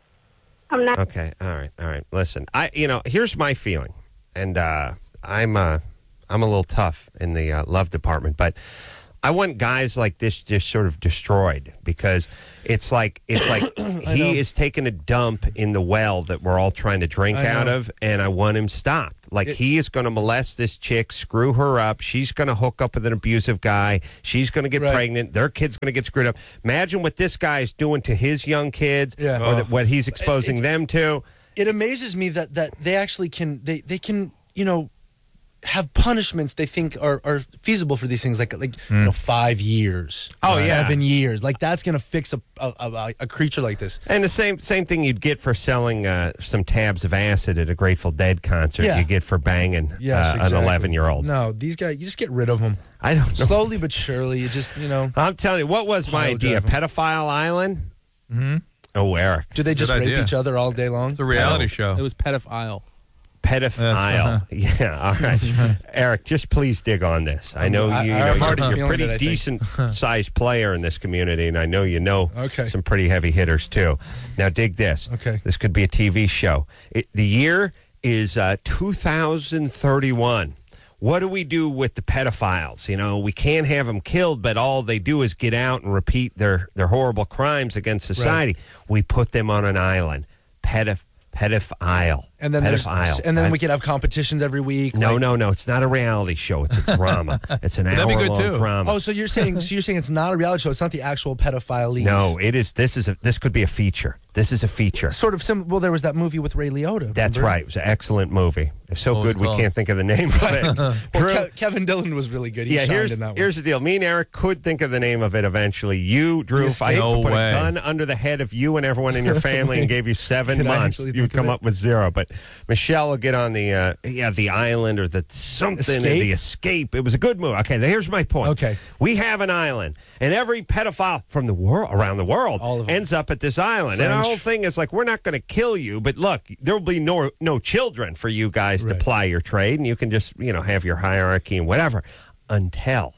Speaker 9: I'm not.
Speaker 2: Okay, all right, all right. Listen, I you know here's my feeling, and uh, I'm uh, I'm a little tough in the uh, love department, but I want guys like this just sort of destroyed because it's like it's like he is taking a dump in the well that we're all trying to drink
Speaker 7: I
Speaker 2: out
Speaker 7: know.
Speaker 2: of, and I want him stopped. Like
Speaker 7: It-
Speaker 2: he is going to molest this chick, screw her up. She's going to hook up with an abusive guy. She's going to get
Speaker 7: Right.
Speaker 2: pregnant. Their kid's going to get screwed up. Imagine what this guy is doing to his young kids,
Speaker 7: Yeah.
Speaker 2: or
Speaker 3: Oh.
Speaker 2: that, what he's exposing
Speaker 7: It-
Speaker 2: them to.
Speaker 7: It amazes me that that they actually can they they can you know have punishments they think are, are feasible for these things like like you know five years
Speaker 2: Oh, yeah.
Speaker 7: seven years like that's gonna fix a a, a, a creature like this.
Speaker 2: And the same same thing you'd get for selling uh, some tabs of acid at a Grateful Dead concert.
Speaker 7: Yeah.
Speaker 2: You get for banging
Speaker 7: Yes,
Speaker 2: uh,
Speaker 7: exactly.
Speaker 2: an eleven year old.
Speaker 7: No, these guys you just get rid of them
Speaker 2: I don't know.
Speaker 7: slowly but surely. You just you know
Speaker 2: I'm telling you, what was my
Speaker 7: Pile
Speaker 2: idea?
Speaker 7: drive 'em.
Speaker 2: Pedophile Island?
Speaker 3: Mm-hmm.
Speaker 2: Oh, Eric.
Speaker 7: do they just
Speaker 3: Good
Speaker 7: rape
Speaker 3: idea.
Speaker 7: each other all day long?
Speaker 3: It's a reality show.
Speaker 8: It was pedophile.
Speaker 2: Pedophile.
Speaker 3: That's-
Speaker 2: Yeah, all right. Eric, just please dig on this. I know
Speaker 7: I-
Speaker 2: you, you
Speaker 7: I'm
Speaker 2: know,
Speaker 7: already
Speaker 2: you're, you're a
Speaker 7: feeling
Speaker 2: pretty
Speaker 7: it, I think.
Speaker 2: decent sized player in this community, and I know you know
Speaker 7: Okay.
Speaker 2: some pretty heavy hitters too. Now, dig this.
Speaker 7: Okay.
Speaker 2: This could be a T V show. It, the year is uh, two thousand thirty-one. What do we do with the pedophiles? You know, we can't have them killed, but all they do is get out and repeat their, their horrible crimes against society. We put them on an island. Pedoph- pedophile.
Speaker 7: And then there's,
Speaker 2: pedophile.
Speaker 7: and then
Speaker 2: I-
Speaker 7: we could have competitions every week.
Speaker 2: no,
Speaker 7: like-
Speaker 2: no, no. It's not a reality show. It's a drama. It's an
Speaker 3: That'd be good,
Speaker 2: hour-long
Speaker 3: too.
Speaker 2: drama.
Speaker 7: Oh, so you're saying so you're saying it's not a reality show? It's not the actual pedophile.
Speaker 2: no, it is. This is a. This could be a feature. This is a feature.
Speaker 7: Sort of sim. Well, there was that movie with Ray Liotta.
Speaker 2: That's
Speaker 7: remember?
Speaker 2: right. It was an excellent movie. It's so
Speaker 3: What was
Speaker 2: good
Speaker 3: it
Speaker 2: we
Speaker 3: called?
Speaker 2: can't think of the name of it.
Speaker 7: Well,
Speaker 2: Drew-
Speaker 7: Ke- Kevin Dillon was really good. He
Speaker 2: yeah,
Speaker 7: shined
Speaker 2: here's
Speaker 7: in that one.
Speaker 2: here's the deal. Me and Eric could think of the name of it eventually. You, Drew, if I
Speaker 3: Escape? No
Speaker 2: put
Speaker 3: way.
Speaker 2: a gun under the head of you and everyone in your family and gave you seven
Speaker 7: Could I
Speaker 2: months,
Speaker 7: actually
Speaker 2: you would
Speaker 7: think of
Speaker 2: come
Speaker 7: it?
Speaker 2: up with zero. But Michelle will get on the uh, yeah the island or the something
Speaker 7: Escape?
Speaker 2: the escape. It was a good movie. Okay, here's my point.
Speaker 7: Okay.
Speaker 2: we have an island, and every pedophile from the world around the world
Speaker 7: All of them.
Speaker 2: ends up at this island. And our
Speaker 7: French.
Speaker 2: whole thing is like, we're not going to kill you, but look, there will be no no children for you guys to
Speaker 7: Right.
Speaker 2: ply your trade, and you can just you know have your hierarchy and whatever until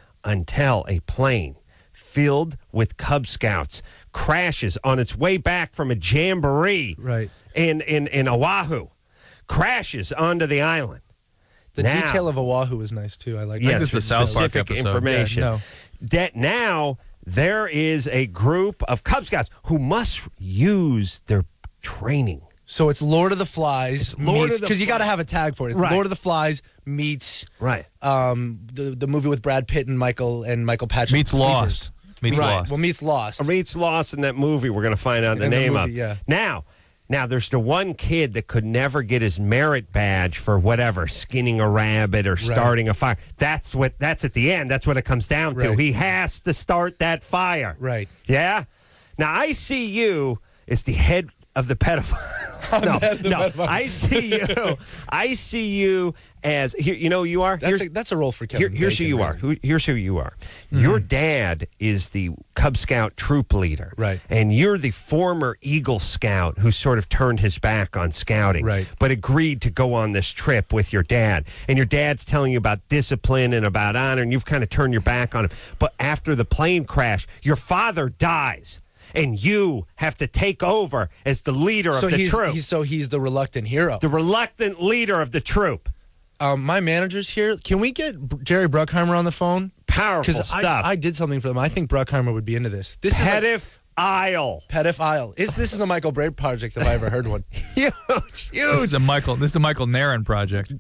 Speaker 2: until a plane filled with Cub Scouts crashes on its way back from a jamboree
Speaker 7: Right.
Speaker 2: in in in Oahu, crashes onto the island.
Speaker 7: The
Speaker 2: Now-
Speaker 7: detail of Oahu was nice too. I like.
Speaker 2: Yes,
Speaker 7: that.
Speaker 3: this is a South Park
Speaker 2: specific
Speaker 3: episode.
Speaker 2: information.
Speaker 7: Yeah, no.
Speaker 2: That now there is a group of Cub Scouts who must use their training.
Speaker 7: So it's Lord of the Flies.
Speaker 2: It's Lord of the
Speaker 7: because you got to
Speaker 2: Flies.
Speaker 7: have a tag for it. It's
Speaker 2: Right.
Speaker 7: Lord of the Flies meets
Speaker 2: Right.
Speaker 7: um, the the movie with Brad Pitt and Michael and Michael Patrick.
Speaker 3: Meets
Speaker 7: Sleepers.
Speaker 3: Lost. Meets
Speaker 7: right.
Speaker 3: Lost.
Speaker 7: Well, meets Lost.
Speaker 2: Or meets Lost in that movie we're going to find out the
Speaker 7: In the
Speaker 2: name
Speaker 7: movie,
Speaker 2: of.
Speaker 7: yeah.
Speaker 2: Now, now there's the one kid that could never get his merit badge for whatever, skinning a rabbit or starting a fire. That's what. That's at the end. That's what it comes down to.
Speaker 7: Right.
Speaker 2: He has to start that fire.
Speaker 7: Right.
Speaker 2: Yeah? Now, I see you as the head of the pedophile. no, no. I see you. I see you as here. You know who you are.
Speaker 7: That's
Speaker 2: Here's-
Speaker 7: a, that's a role for Kevin.
Speaker 2: Here, here's who
Speaker 7: Bacon,
Speaker 2: you are.
Speaker 7: really.
Speaker 2: Who, here's who you are. Your dad is the Cub Scout troop leader.
Speaker 7: Right.
Speaker 2: And you're the former Eagle Scout who sort of turned his back on scouting.
Speaker 7: Right.
Speaker 2: But agreed to go on this trip with your dad. And your dad's telling you about discipline and about honor, and you've kind of turned your back on him. But after the plane crash, your father dies. And you have to take over as the leader
Speaker 7: So
Speaker 2: of the
Speaker 7: he's,
Speaker 2: troop.
Speaker 7: he's so he's the reluctant hero.
Speaker 2: the reluctant leader of the troop.
Speaker 7: Um, my manager's here. Can we get B- Jerry Bruckheimer on the phone?
Speaker 2: Powerful
Speaker 7: Because
Speaker 2: stuff.
Speaker 7: I, I did something for them. I think Bruckheimer would be into this. This is like
Speaker 2: Pedif Isle.
Speaker 7: pedophile. Is this is a Michael Brave project if I ever heard one?
Speaker 2: Huge,
Speaker 3: This
Speaker 2: huge.
Speaker 3: is a Michael. This is a Michael Nairn project.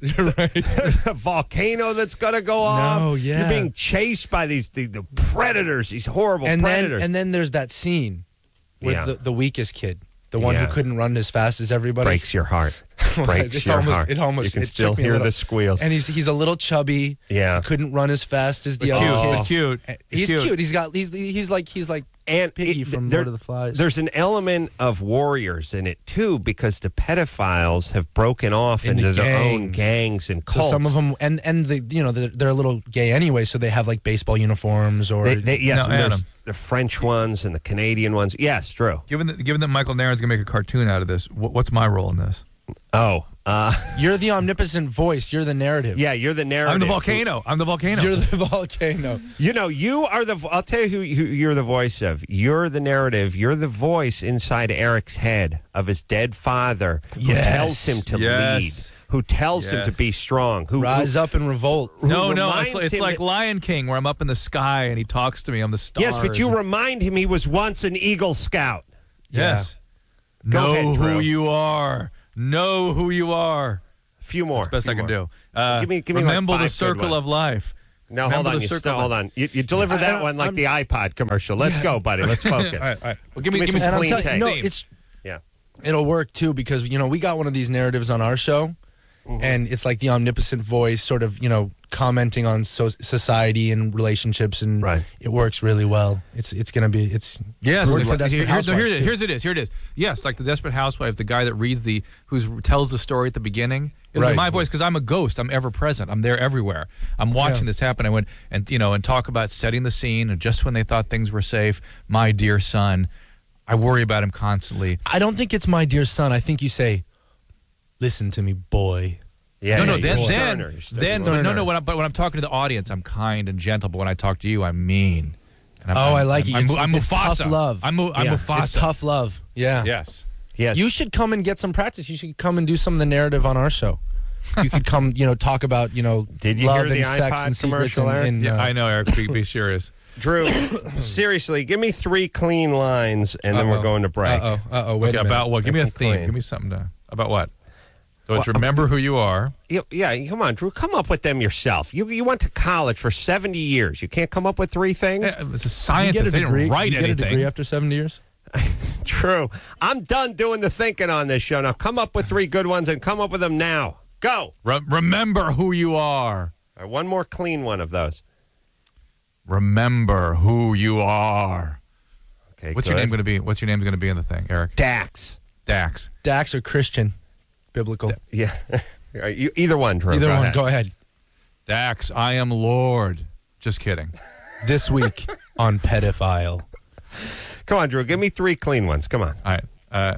Speaker 2: a volcano that's going to go off.
Speaker 7: No, yeah.
Speaker 2: You're being chased by these the, the predators, these horrible
Speaker 7: and then
Speaker 2: predators.
Speaker 7: and then there's that scene with
Speaker 2: Yeah.
Speaker 7: the, the weakest kid, the one
Speaker 2: Yeah.
Speaker 7: who couldn't run as fast as everybody.
Speaker 2: breaks your heart. Breaks
Speaker 7: it's
Speaker 2: your
Speaker 7: almost,
Speaker 2: heart.
Speaker 7: It almost
Speaker 2: you can
Speaker 7: it
Speaker 2: still
Speaker 7: took me a
Speaker 2: hear
Speaker 7: little-
Speaker 2: the squeals.
Speaker 7: And he's he's a little chubby.
Speaker 2: Yeah.
Speaker 7: He couldn't run as fast as the
Speaker 3: But
Speaker 7: other
Speaker 3: cute.
Speaker 7: kids.
Speaker 3: But cute.
Speaker 7: He's
Speaker 3: Cute.
Speaker 7: cute. He's got he's he's like he's like
Speaker 2: and
Speaker 7: Piggy
Speaker 2: it-
Speaker 7: from
Speaker 2: there-
Speaker 7: Lord of the Flies.
Speaker 2: There's an element of warriors in it too, because the pedophiles have broken off
Speaker 7: Into
Speaker 2: into their own
Speaker 7: gangs.
Speaker 2: gangs and
Speaker 7: So
Speaker 2: cults.
Speaker 7: some of them, and and the you know they're, they're a little gay anyway, so they have like baseball uniforms or
Speaker 2: They, they, yes,
Speaker 3: No,
Speaker 2: and there's
Speaker 3: Adam.
Speaker 2: the French ones and the Canadian ones. Yes, true.
Speaker 3: Given that, given that Michael Nairn's gonna make a cartoon out of this, wh- what's my role in this?
Speaker 2: Oh, uh,
Speaker 7: you're the omnipotent voice. You're the narrative.
Speaker 2: yeah, you're the narrative.
Speaker 3: I'm the volcano. I'm the volcano.
Speaker 7: You're the volcano.
Speaker 2: You know, you are the. I'll tell you who, who you're the voice of. You're the narrative. You're the voice inside Eric's head of his dead father, who
Speaker 7: Yes.
Speaker 2: tells him to
Speaker 3: Yes.
Speaker 2: lead, who tells him to
Speaker 3: Yes.
Speaker 2: be strong, who
Speaker 7: Rise
Speaker 2: who,
Speaker 7: up and revolt.
Speaker 2: who
Speaker 3: no, no,
Speaker 2: reminds
Speaker 3: it's, it's
Speaker 2: him
Speaker 3: like
Speaker 2: that-
Speaker 3: Lion King, where I'm up in the sky and he talks to me. I'm the stars.
Speaker 2: Yes, but you remind him he was once an Eagle Scout.
Speaker 3: Yes.
Speaker 2: Go
Speaker 3: know
Speaker 2: ahead,
Speaker 3: who
Speaker 2: Drew.
Speaker 3: you are. Know who you are.
Speaker 2: A few more.
Speaker 3: That's the best
Speaker 2: few
Speaker 3: I can
Speaker 2: more.
Speaker 3: do. Uh,
Speaker 2: Give me- give me like
Speaker 3: remember
Speaker 2: five
Speaker 3: the
Speaker 2: good
Speaker 3: circle
Speaker 2: ones.
Speaker 3: of life.
Speaker 2: No, hold
Speaker 3: Remember
Speaker 2: on.
Speaker 3: the
Speaker 2: You
Speaker 3: circle
Speaker 2: still,
Speaker 3: of
Speaker 2: hold
Speaker 3: life.
Speaker 2: on. You, you deliver
Speaker 7: I-
Speaker 2: that
Speaker 7: I-
Speaker 2: one like
Speaker 7: I'm-
Speaker 2: the iPod commercial. Let's
Speaker 7: Yeah.
Speaker 2: go, buddy. Let's focus.
Speaker 3: All right, all right. Well,
Speaker 2: Let's
Speaker 3: give me, give me,
Speaker 2: some
Speaker 7: And I'm
Speaker 2: clean
Speaker 7: telling you,
Speaker 2: tape.
Speaker 7: no,
Speaker 3: theme.
Speaker 7: it's
Speaker 2: Yeah.
Speaker 7: it'll work too because you know we got one of these narratives on our show,
Speaker 2: Mm-hmm.
Speaker 7: and it's like the omnipotent voice, sort of you know commenting on so- society and relationships, and
Speaker 2: Right.
Speaker 7: it works really well. It's it's gonna be it's
Speaker 3: Yes,
Speaker 7: Worked
Speaker 3: if-
Speaker 7: for Desperate
Speaker 3: here, here, no,
Speaker 7: Housewives,
Speaker 3: here it is.
Speaker 7: too.
Speaker 3: Here's it is. Here it is. Yes, like the Desperate Housewife, the guy that reads the, who tells the story at the beginning. It'll
Speaker 7: Right.
Speaker 3: be my voice because I'm a ghost. I'm ever present. I'm there everywhere. I'm watching
Speaker 7: Yeah.
Speaker 3: this happen. I went and you know and talk about setting the scene. And just when they thought things were safe, my dear son, I worry about him constantly.
Speaker 7: I don't think it's my dear son. I think you say, "Listen to me, boy."
Speaker 2: Yeah.
Speaker 3: no, no,
Speaker 2: yeah,
Speaker 3: then,
Speaker 2: you're
Speaker 3: then,
Speaker 2: sterner. You're
Speaker 3: then,
Speaker 2: sterner.
Speaker 3: no, no. When I'm, but when I'm talking to the audience, I'm kind and gentle. But when I talk to you, I'm mean. And I'm,
Speaker 7: Oh,
Speaker 3: I'm,
Speaker 7: I like
Speaker 3: I'm,
Speaker 7: it.
Speaker 3: I'm,
Speaker 7: It's,
Speaker 3: I'm
Speaker 7: it's
Speaker 3: Mufasa.
Speaker 7: tough love.
Speaker 3: I'm, Mu- I'm
Speaker 7: Yeah,
Speaker 3: Mufasa.
Speaker 7: It's tough love. Yeah.
Speaker 3: Yes.
Speaker 2: Yes.
Speaker 7: You should come and get some practice. You should come and do some of the narrative on our show. You could come, you know, talk about, you know,
Speaker 2: Did you
Speaker 7: love
Speaker 2: hear the
Speaker 7: and sex
Speaker 2: iPod
Speaker 7: and secrets
Speaker 2: commercial,
Speaker 7: and,
Speaker 2: Eric?
Speaker 7: and,
Speaker 3: Yeah,
Speaker 7: uh,
Speaker 3: I know, Eric. Be, be serious.
Speaker 2: Drew, seriously, give me three clean lines, and then we're
Speaker 7: uh-oh.
Speaker 2: going to break.
Speaker 7: Uh oh. Uh oh. Wait
Speaker 3: Okay,
Speaker 7: a minute.
Speaker 3: about what? Give me a
Speaker 2: Make it
Speaker 3: theme.
Speaker 2: clean.
Speaker 3: Give me something to. About what? So it's remember who you are.
Speaker 2: Yeah, yeah, come on, Drew. Come up with them yourself. You you went to college for seventy years. You can't come up with three things?
Speaker 3: Eh, It's a
Speaker 7: You
Speaker 3: scientist.
Speaker 7: get a
Speaker 3: They
Speaker 7: degree.
Speaker 3: didn't write
Speaker 7: you get a
Speaker 3: anything.
Speaker 7: degree after seventy years.
Speaker 2: True. I'm done doing the thinking on this show. Now come up with three good ones and come up with them now. Go.
Speaker 3: Re- remember who you are.
Speaker 2: All right, one more clean one of those.
Speaker 3: Remember who you are.
Speaker 2: Okay,
Speaker 3: What's
Speaker 2: good.
Speaker 3: your name going to be? What's your name going to be in the thing, Eric?
Speaker 2: Dax.
Speaker 3: Dax.
Speaker 7: Dax or Christian, biblical.
Speaker 2: Yeah. All right, you, either one, Drew.
Speaker 7: Either
Speaker 2: go
Speaker 7: one.
Speaker 2: ahead.
Speaker 7: Go ahead.
Speaker 3: Dax, I am Lord. Just kidding.
Speaker 7: This week on Pedophile.
Speaker 2: Come on, Drew. Give me three clean ones. Come on.
Speaker 3: All right. Uh,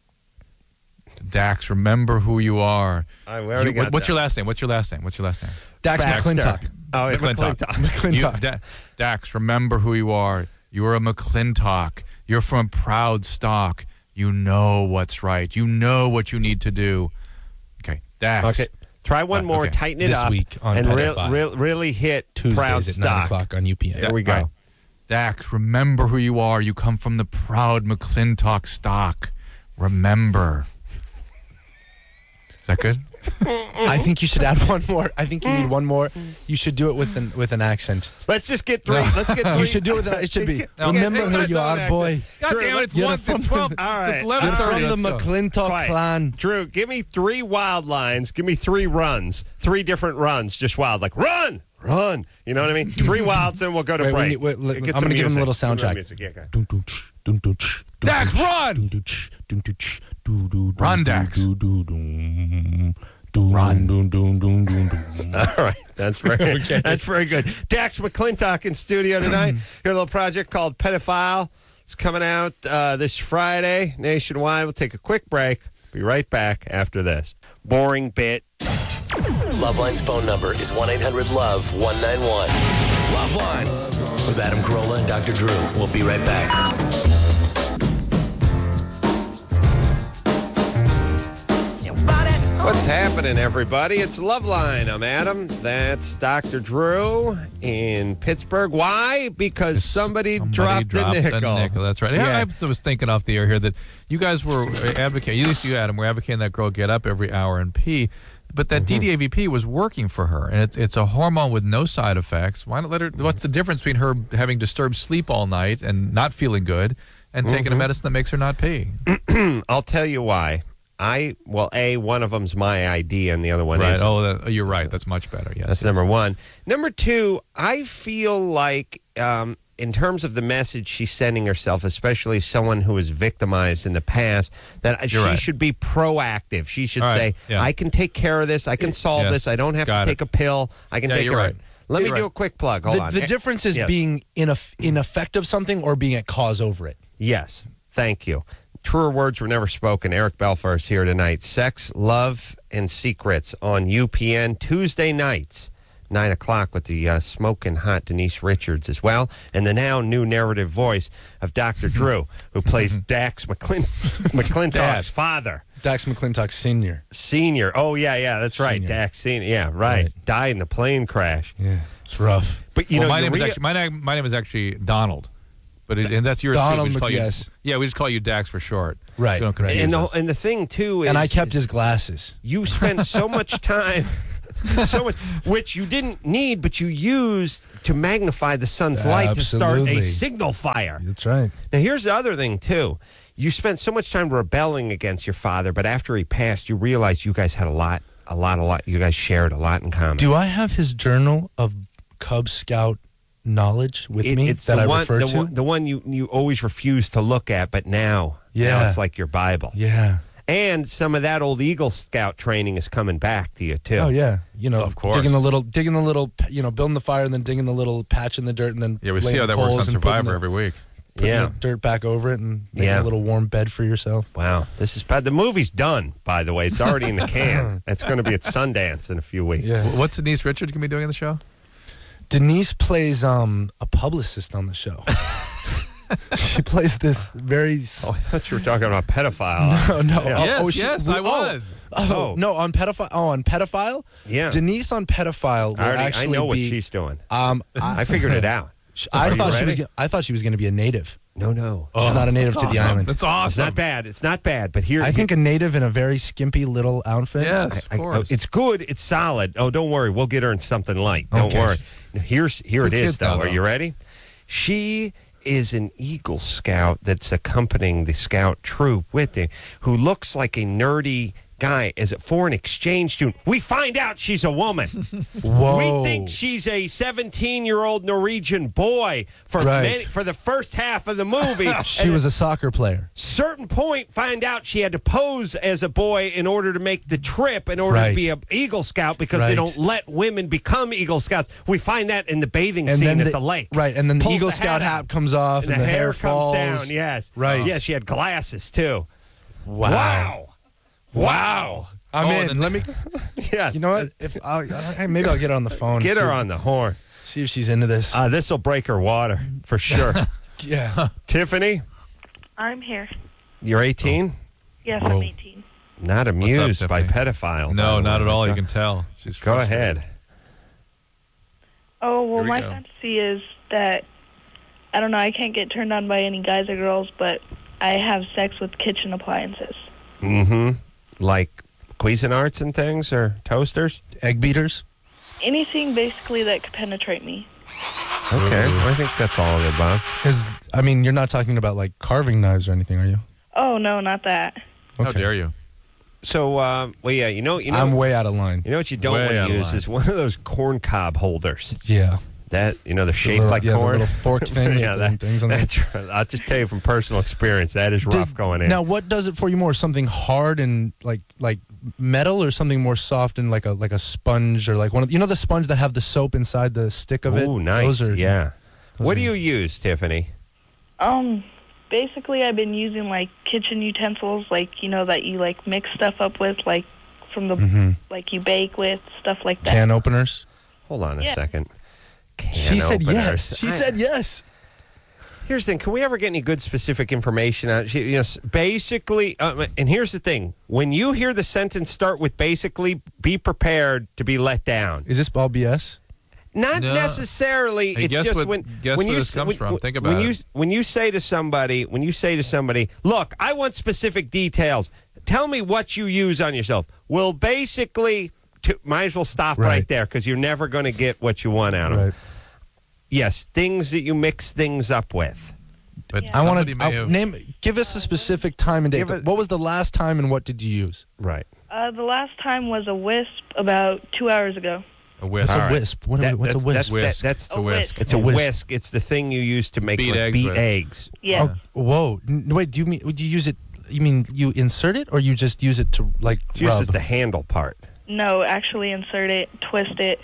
Speaker 3: Dax, remember who you are.
Speaker 2: All right, we already
Speaker 3: You-
Speaker 2: got
Speaker 3: what's
Speaker 2: that.
Speaker 3: your last name? What's your last name? What's your last name?
Speaker 7: Dax
Speaker 2: Baxter.
Speaker 7: McClintock.
Speaker 2: Oh, it's
Speaker 3: McClintock.
Speaker 2: McClintock.
Speaker 3: You-
Speaker 7: McClintock.
Speaker 3: Da- Dax, remember who you are. You are a McClintock. You're from proud stock. You know what's right. You know what you need to do. Okay, Dax.
Speaker 2: Okay. Try one
Speaker 3: Uh,
Speaker 2: more.
Speaker 3: okay.
Speaker 2: Tighten it
Speaker 7: This
Speaker 2: up.
Speaker 7: week on
Speaker 2: and real,
Speaker 7: Pedophile.
Speaker 2: real, really hit
Speaker 7: Tuesdays
Speaker 2: proud
Speaker 7: at nine
Speaker 2: stock.
Speaker 7: o'clock on U P N.
Speaker 2: There we go.
Speaker 3: All right. Dax, remember who you are. You come from the proud McClintock stock. Remember. Is that good?
Speaker 7: I think you should add one more. I think you need one more. You should do it with an with an accent.
Speaker 2: Let's just get three.
Speaker 7: No.
Speaker 2: Let's get three.
Speaker 7: You should do it with an. It should be.
Speaker 3: No,
Speaker 7: Remember
Speaker 3: okay,
Speaker 7: who
Speaker 3: that's
Speaker 7: you
Speaker 3: all
Speaker 7: are,
Speaker 3: an
Speaker 7: boy.
Speaker 3: God
Speaker 2: Drew,
Speaker 3: damn it, it's
Speaker 7: you're
Speaker 3: one,
Speaker 7: from
Speaker 3: it's twelve,
Speaker 2: the- All right.
Speaker 3: it's eleven
Speaker 7: You're
Speaker 3: thirty.
Speaker 7: from the
Speaker 3: Let's go.
Speaker 7: McClintock
Speaker 2: Quiet.
Speaker 7: clan.
Speaker 2: Drew, give me three wild lines. Give me three runs. Three different runs, just wild. Like, run, run. You know what I mean? Three wilds, and we'll go to
Speaker 7: Wait, we
Speaker 2: break.
Speaker 7: need- wait, let-
Speaker 2: Get
Speaker 7: I'm
Speaker 2: some
Speaker 7: gonna give him a
Speaker 2: music.
Speaker 7: little
Speaker 2: Give him
Speaker 7: soundtrack.
Speaker 2: music. Yeah, go ahead.
Speaker 7: Dun, dun, ch, dun, dun, ch, dun,
Speaker 3: Dax,
Speaker 7: dun, ch,
Speaker 3: run!
Speaker 7: dun, dun, ch, dun, dun, ch, dun, dun,
Speaker 3: Run,
Speaker 7: dun,
Speaker 3: Dax.
Speaker 7: dun, dun, dun, dun,
Speaker 3: Run.
Speaker 7: dun, dun, dun, dun, dun.
Speaker 2: All right, that's very that's very good. Dax McClintock in studio tonight. Your little project called Pedophile. It's coming out uh, this Friday nationwide. We'll take a quick break. Be right back after this. Boring bit.
Speaker 6: Loveline's phone number is one eight hundred love one nine one.
Speaker 4: Loveline with Adam Carolla and Doctor Drew. We'll be right back.
Speaker 2: What's happening, everybody? It's Loveline. I'm Adam. That's Doctor Drew in Pittsburgh. Why? Because somebody,
Speaker 3: Somebody
Speaker 2: dropped,
Speaker 3: dropped
Speaker 2: a nickel.
Speaker 3: a nickel. That's right. Yeah, I was thinking off the air here that you guys were advocating, at least you, Adam, were advocating that girl get up every hour and pee. But that
Speaker 2: Mm-hmm.
Speaker 3: D D A V P was working for her, and it's it's a hormone with no side effects. Why not let her? What's the difference between her having disturbed sleep all night and not feeling good, and taking
Speaker 2: Mm-hmm.
Speaker 3: a medicine that makes her not pee?
Speaker 2: I'll tell you why. I well, a one of them's my idea, and the other one
Speaker 3: Right.
Speaker 2: isn't.
Speaker 3: Oh, that, you're right. That's much better. Yes.
Speaker 2: That's
Speaker 3: yes.
Speaker 2: number one. Number two, I feel like um, in terms of the message she's sending herself, especially someone who was victimized in the past, that
Speaker 3: You're
Speaker 2: she
Speaker 3: right.
Speaker 2: should be proactive. She should
Speaker 3: All
Speaker 2: say,
Speaker 3: right, yeah.
Speaker 2: I can take care of this. I can solve
Speaker 3: Yes,
Speaker 2: this. I don't have
Speaker 3: got
Speaker 2: to
Speaker 3: it.
Speaker 2: take a pill. I can
Speaker 3: Yeah,
Speaker 2: take
Speaker 3: you're
Speaker 2: care
Speaker 3: right.
Speaker 2: of it. Let
Speaker 3: You're
Speaker 2: me do
Speaker 3: right.
Speaker 2: a quick plug. Hold
Speaker 7: The,
Speaker 2: on.
Speaker 7: the difference is
Speaker 2: Yes.
Speaker 7: being ineff- ineffective something or being at cause over it.
Speaker 2: Yes. Thank you. Truer words were never spoken. Eric Belfar is here tonight. Sex, Love, and Secrets on U P N Tuesday nights, nine o'clock with the uh, smoking hot Denise Richards as well. And the now new narrative voice of Doctor Drew, who plays Dax McClin- McClintock's
Speaker 3: Dad.
Speaker 2: father.
Speaker 7: Dax McClintock Senior.
Speaker 2: Senior. Oh, yeah, yeah, that's right.
Speaker 7: Senior.
Speaker 2: Dax Senior. Yeah, right.
Speaker 7: Right.
Speaker 2: Died in the plane crash.
Speaker 7: Yeah, it's rough.
Speaker 2: But, you
Speaker 3: well,
Speaker 2: know,
Speaker 3: my name is
Speaker 2: Urea-
Speaker 3: actually my name. My name is actually Donald, but it, and that's yours
Speaker 7: Donald
Speaker 3: too. We just call you-
Speaker 7: McYes.
Speaker 3: yeah, we just call you Dax for short.
Speaker 7: Right,
Speaker 3: We don't
Speaker 7: right.
Speaker 3: confuse
Speaker 2: and, the,
Speaker 3: us.
Speaker 2: and the thing, too, is...
Speaker 7: And I kept
Speaker 2: is-
Speaker 7: his glasses.
Speaker 2: You spent so much time, so much, which you didn't need, but you used to magnify the sun's light to start a
Speaker 7: Absolutely.
Speaker 2: signal fire.
Speaker 7: That's right.
Speaker 2: Now, here's the other thing, too. You spent so much time rebelling against your father, but after he passed, you realized you guys had a lot, a lot, a lot. You guys shared a lot in common.
Speaker 7: Do I have his journal of Cub Scout knowledge with
Speaker 2: It-
Speaker 7: me
Speaker 2: it's
Speaker 7: that
Speaker 2: the
Speaker 7: I
Speaker 2: one,
Speaker 7: refer
Speaker 2: the
Speaker 7: to?
Speaker 2: One, the one you, you always refuse to look at, but now, now
Speaker 7: Yeah.
Speaker 2: it's like your Bible.
Speaker 7: yeah.
Speaker 2: And some of that old Eagle Scout training is coming back to you, too.
Speaker 7: Oh yeah. You know,
Speaker 3: Of course.
Speaker 7: digging the little, digging the little, you know, building the fire and then digging the little patch in the dirt and then
Speaker 3: yeah, we see
Speaker 7: laying
Speaker 3: how that works on
Speaker 7: coals and putting
Speaker 3: Survivor
Speaker 7: the-
Speaker 3: every week.
Speaker 7: putting
Speaker 2: Yeah.
Speaker 7: the dirt back over it and making
Speaker 2: Yeah.
Speaker 7: a little warm bed for yourself.
Speaker 2: Wow, this is bad. The movie's done, by the way. It's already in the can. It's going to be at Sundance in a few weeks.
Speaker 7: Yeah.
Speaker 3: Wh- What's Denise Richards going to be doing in the show?
Speaker 7: Denise plays um a publicist on the show. She plays this very. s-
Speaker 2: Oh, I thought you were talking about pedophile.
Speaker 7: Oh no!
Speaker 2: Yeah.
Speaker 7: Oh,
Speaker 3: Yes,
Speaker 7: oh, she-
Speaker 3: yes,
Speaker 7: we-
Speaker 3: I
Speaker 7: oh,
Speaker 3: was.
Speaker 7: Oh,
Speaker 2: Oh.
Speaker 7: no! On pedophile. Oh, on pedophile.
Speaker 2: Yeah.
Speaker 7: Denise on pedophile will
Speaker 2: I, already, I
Speaker 7: actually
Speaker 2: know what
Speaker 7: be.
Speaker 2: she's doing.
Speaker 7: um, I,
Speaker 2: I figured it out.
Speaker 7: I
Speaker 2: Are you
Speaker 7: thought she was.
Speaker 2: ready?
Speaker 7: Gonna, I thought she was going to be a native.
Speaker 2: No, no.
Speaker 7: She's not a native to the island.
Speaker 3: That's
Speaker 2: It's
Speaker 3: awesome.
Speaker 2: not bad. It's not bad. But here,
Speaker 7: I think a native in a very skimpy little outfit.
Speaker 3: Yes,
Speaker 2: I-
Speaker 3: of course.
Speaker 2: it's good. It's solid. Oh, don't worry. We'll get her in something light. Don't
Speaker 7: Okay.
Speaker 2: worry. Now, here's here
Speaker 3: Two
Speaker 2: it is,
Speaker 3: kids now,
Speaker 2: though. Are
Speaker 3: though.
Speaker 2: you ready? She is an Eagle Scout that's accompanying the Scout troop with him, who looks like a nerdy guy as a foreign exchange student. We find out she's a woman.
Speaker 7: Whoa.
Speaker 2: We think she's a seventeen-year-old Norwegian boy for
Speaker 7: Right.
Speaker 2: many, for the first half of the movie.
Speaker 7: She
Speaker 2: And
Speaker 7: was
Speaker 2: at
Speaker 7: a soccer player.
Speaker 2: certain point, find out she had to pose as a boy in order to make the trip, in order to
Speaker 7: Right.
Speaker 2: be an Eagle Scout, because they
Speaker 7: Right.
Speaker 2: don't let women become Eagle Scouts. We find that in the bathing
Speaker 7: And
Speaker 2: scene
Speaker 7: then
Speaker 2: at
Speaker 7: the,
Speaker 2: the lake.
Speaker 7: Right, and then the
Speaker 2: Pulls
Speaker 7: Eagle
Speaker 2: the
Speaker 7: Scout
Speaker 2: hat
Speaker 7: hat
Speaker 2: out.
Speaker 7: comes off,
Speaker 2: And
Speaker 7: and,
Speaker 2: the, hair,
Speaker 7: hair falls
Speaker 2: comes down. Yes,
Speaker 7: Right.
Speaker 2: Yes, she had glasses too.
Speaker 7: Wow.
Speaker 2: Wow. Wow.
Speaker 7: I'm
Speaker 3: Oh,
Speaker 7: in.
Speaker 3: then-
Speaker 7: Let me.
Speaker 2: Yes.
Speaker 7: You know what? If I'll, I- maybe I'll get her on the phone.
Speaker 2: Get
Speaker 7: see,
Speaker 2: her on the horn.
Speaker 7: See if she's into this.
Speaker 2: Uh, this will break her water for sure.
Speaker 7: yeah.
Speaker 2: Tiffany,
Speaker 5: I'm here.
Speaker 2: you're eighteen.
Speaker 5: Yes,
Speaker 3: Whoa.
Speaker 5: I'm eighteen.
Speaker 2: Not amused by
Speaker 3: Tiffany?
Speaker 2: pedophile. by
Speaker 3: No,
Speaker 2: the
Speaker 3: not
Speaker 2: way.
Speaker 3: at all. You
Speaker 2: Go-
Speaker 3: can tell. She's
Speaker 2: Go
Speaker 3: frustrated.
Speaker 2: ahead.
Speaker 5: Oh, well,
Speaker 3: Here we
Speaker 5: my
Speaker 3: go.
Speaker 5: fantasy is that, I don't know, I can't get turned on by any guys or girls, but I have sex with kitchen appliances.
Speaker 2: Mm-hmm. Like Cuisinarts and things or toasters?
Speaker 7: Egg beaters?
Speaker 5: Anything basically that could penetrate me.
Speaker 2: Okay, well, I think that's all of the above.
Speaker 7: Because, I mean, you're not talking about, like, carving knives or anything, are you?
Speaker 5: Oh, no, not that.
Speaker 3: How
Speaker 7: Okay.
Speaker 3: dare you?
Speaker 2: So, uh, well, yeah, you know, you know,
Speaker 7: I'm way out of line.
Speaker 2: you know what you don't
Speaker 3: Way
Speaker 2: want
Speaker 3: out
Speaker 2: to
Speaker 3: of
Speaker 2: use
Speaker 3: line.
Speaker 2: is one of those corn cob holders.
Speaker 7: Yeah.
Speaker 2: That you know, they're
Speaker 7: The
Speaker 2: shaped
Speaker 7: little-
Speaker 2: like
Speaker 7: yeah, the
Speaker 2: corn.
Speaker 7: little forked things
Speaker 2: yeah,
Speaker 7: with
Speaker 2: that,
Speaker 7: the things on them.
Speaker 2: that's right. I'll just tell you from personal experience, that is rough
Speaker 7: Did-
Speaker 2: going in.
Speaker 7: Now, what does it for you more? Something hard and like like metal, or something more soft and like a like a sponge, or like one of you know the sponge that have the soap inside the stick of it?
Speaker 2: Ooh, nice.
Speaker 7: Those are,
Speaker 2: yeah.
Speaker 7: those
Speaker 2: What
Speaker 7: are-
Speaker 2: do you use, Tiffany?
Speaker 5: Um, basically, I've been using, like, kitchen utensils, like, you know, that you, like, mix stuff up with, like, from the,
Speaker 7: Mhm.
Speaker 5: like, you bake with, stuff like that.
Speaker 7: Can openers?
Speaker 2: Hold on a
Speaker 5: Yeah.
Speaker 2: second. Can
Speaker 7: She said
Speaker 2: openers.
Speaker 7: yes. She
Speaker 2: I-
Speaker 7: said yes.
Speaker 2: Here's the thing. Can we ever get any good specific information on she, you know, s- basically, uh, and here's the thing. When you hear the sentence start with basically, be prepared to be let down.
Speaker 7: Is this all B S?
Speaker 2: Not
Speaker 3: No.
Speaker 2: necessarily.
Speaker 3: Hey,
Speaker 2: it's
Speaker 3: guess
Speaker 2: just
Speaker 3: what-
Speaker 2: when
Speaker 3: guess
Speaker 2: when
Speaker 3: where
Speaker 2: you
Speaker 3: this
Speaker 2: s-
Speaker 3: comes
Speaker 2: when,
Speaker 3: from.
Speaker 2: when-
Speaker 3: Think
Speaker 2: when
Speaker 3: about
Speaker 2: you
Speaker 3: it.
Speaker 2: when you say to somebody when you say to somebody, "Look, I want specific details. Tell me what you use on yourself." Well, basically, to, might as well stop right,
Speaker 7: Right.
Speaker 2: there because you're never going to get what you want out of
Speaker 7: Right.
Speaker 2: them. Yes, things that you mix things up with.
Speaker 3: But
Speaker 5: Yeah.
Speaker 7: I want
Speaker 3: somebody
Speaker 7: to
Speaker 3: may have-
Speaker 7: name. Give us a specific time and date.
Speaker 2: Give it-
Speaker 7: What was the last time and what did you use?
Speaker 2: Right.
Speaker 5: Uh, the last time was a wisp about two hours ago.
Speaker 3: a whisk.
Speaker 7: What's a
Speaker 2: All right.
Speaker 7: wisp? What,
Speaker 2: That-
Speaker 7: what's a
Speaker 2: that's-
Speaker 7: wisp?
Speaker 2: That's,
Speaker 3: Whisk.
Speaker 2: that- that's
Speaker 3: It's a
Speaker 5: A
Speaker 3: whisk.
Speaker 5: whisk.
Speaker 2: It's a
Speaker 7: A
Speaker 2: whisk.
Speaker 7: whisk.
Speaker 2: It's the thing you use to make
Speaker 3: Beat
Speaker 2: like,
Speaker 3: eggs
Speaker 2: beat
Speaker 3: with.
Speaker 2: eggs.
Speaker 5: Yeah.
Speaker 7: Oh, whoa. N- Wait, do you mean would you use it? You mean you insert it, or you just use it to like
Speaker 2: It's used
Speaker 7: rub?
Speaker 2: as the handle part.
Speaker 5: No, actually insert it, twist it.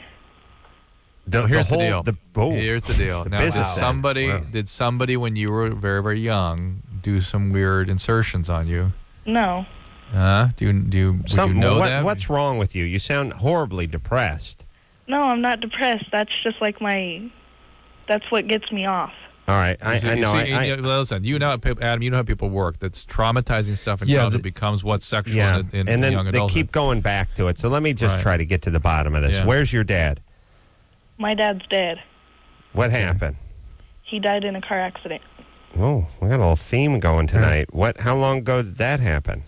Speaker 2: The,
Speaker 3: Well, here's the,
Speaker 2: whole,
Speaker 3: deal.
Speaker 2: The, oh,
Speaker 3: Here's the deal.
Speaker 2: the
Speaker 3: now, did
Speaker 2: business end.
Speaker 3: somebody
Speaker 2: Wow.
Speaker 3: did somebody when you were very very young do some weird insertions on you?
Speaker 5: No.
Speaker 3: Huh? Do you do you, would
Speaker 2: Some-
Speaker 3: you know
Speaker 2: what-
Speaker 3: that?
Speaker 2: What's wrong with you? You sound horribly depressed.
Speaker 5: No, I'm not depressed. That's just like my, that's what gets me off.
Speaker 2: All right, I,
Speaker 3: You see-
Speaker 2: I
Speaker 3: you
Speaker 2: know.
Speaker 3: see-
Speaker 2: I, I,
Speaker 3: you know, listen, you know, how peop- Adam, you know how people work. That's traumatizing stuff in
Speaker 7: Yeah,
Speaker 3: childhood
Speaker 7: the-
Speaker 3: becomes what's sexual
Speaker 2: yeah,
Speaker 3: in, in,
Speaker 2: and
Speaker 3: in
Speaker 2: then
Speaker 3: young
Speaker 2: they
Speaker 3: adulthood.
Speaker 2: keep going back to it. So let me just
Speaker 3: Right.
Speaker 2: try to get to the bottom of this.
Speaker 3: Yeah.
Speaker 2: Where's your dad?
Speaker 5: My dad's dead.
Speaker 2: What happened?
Speaker 5: He died in a car accident.
Speaker 2: Oh, we got a little theme going tonight. What? How long ago did that happen?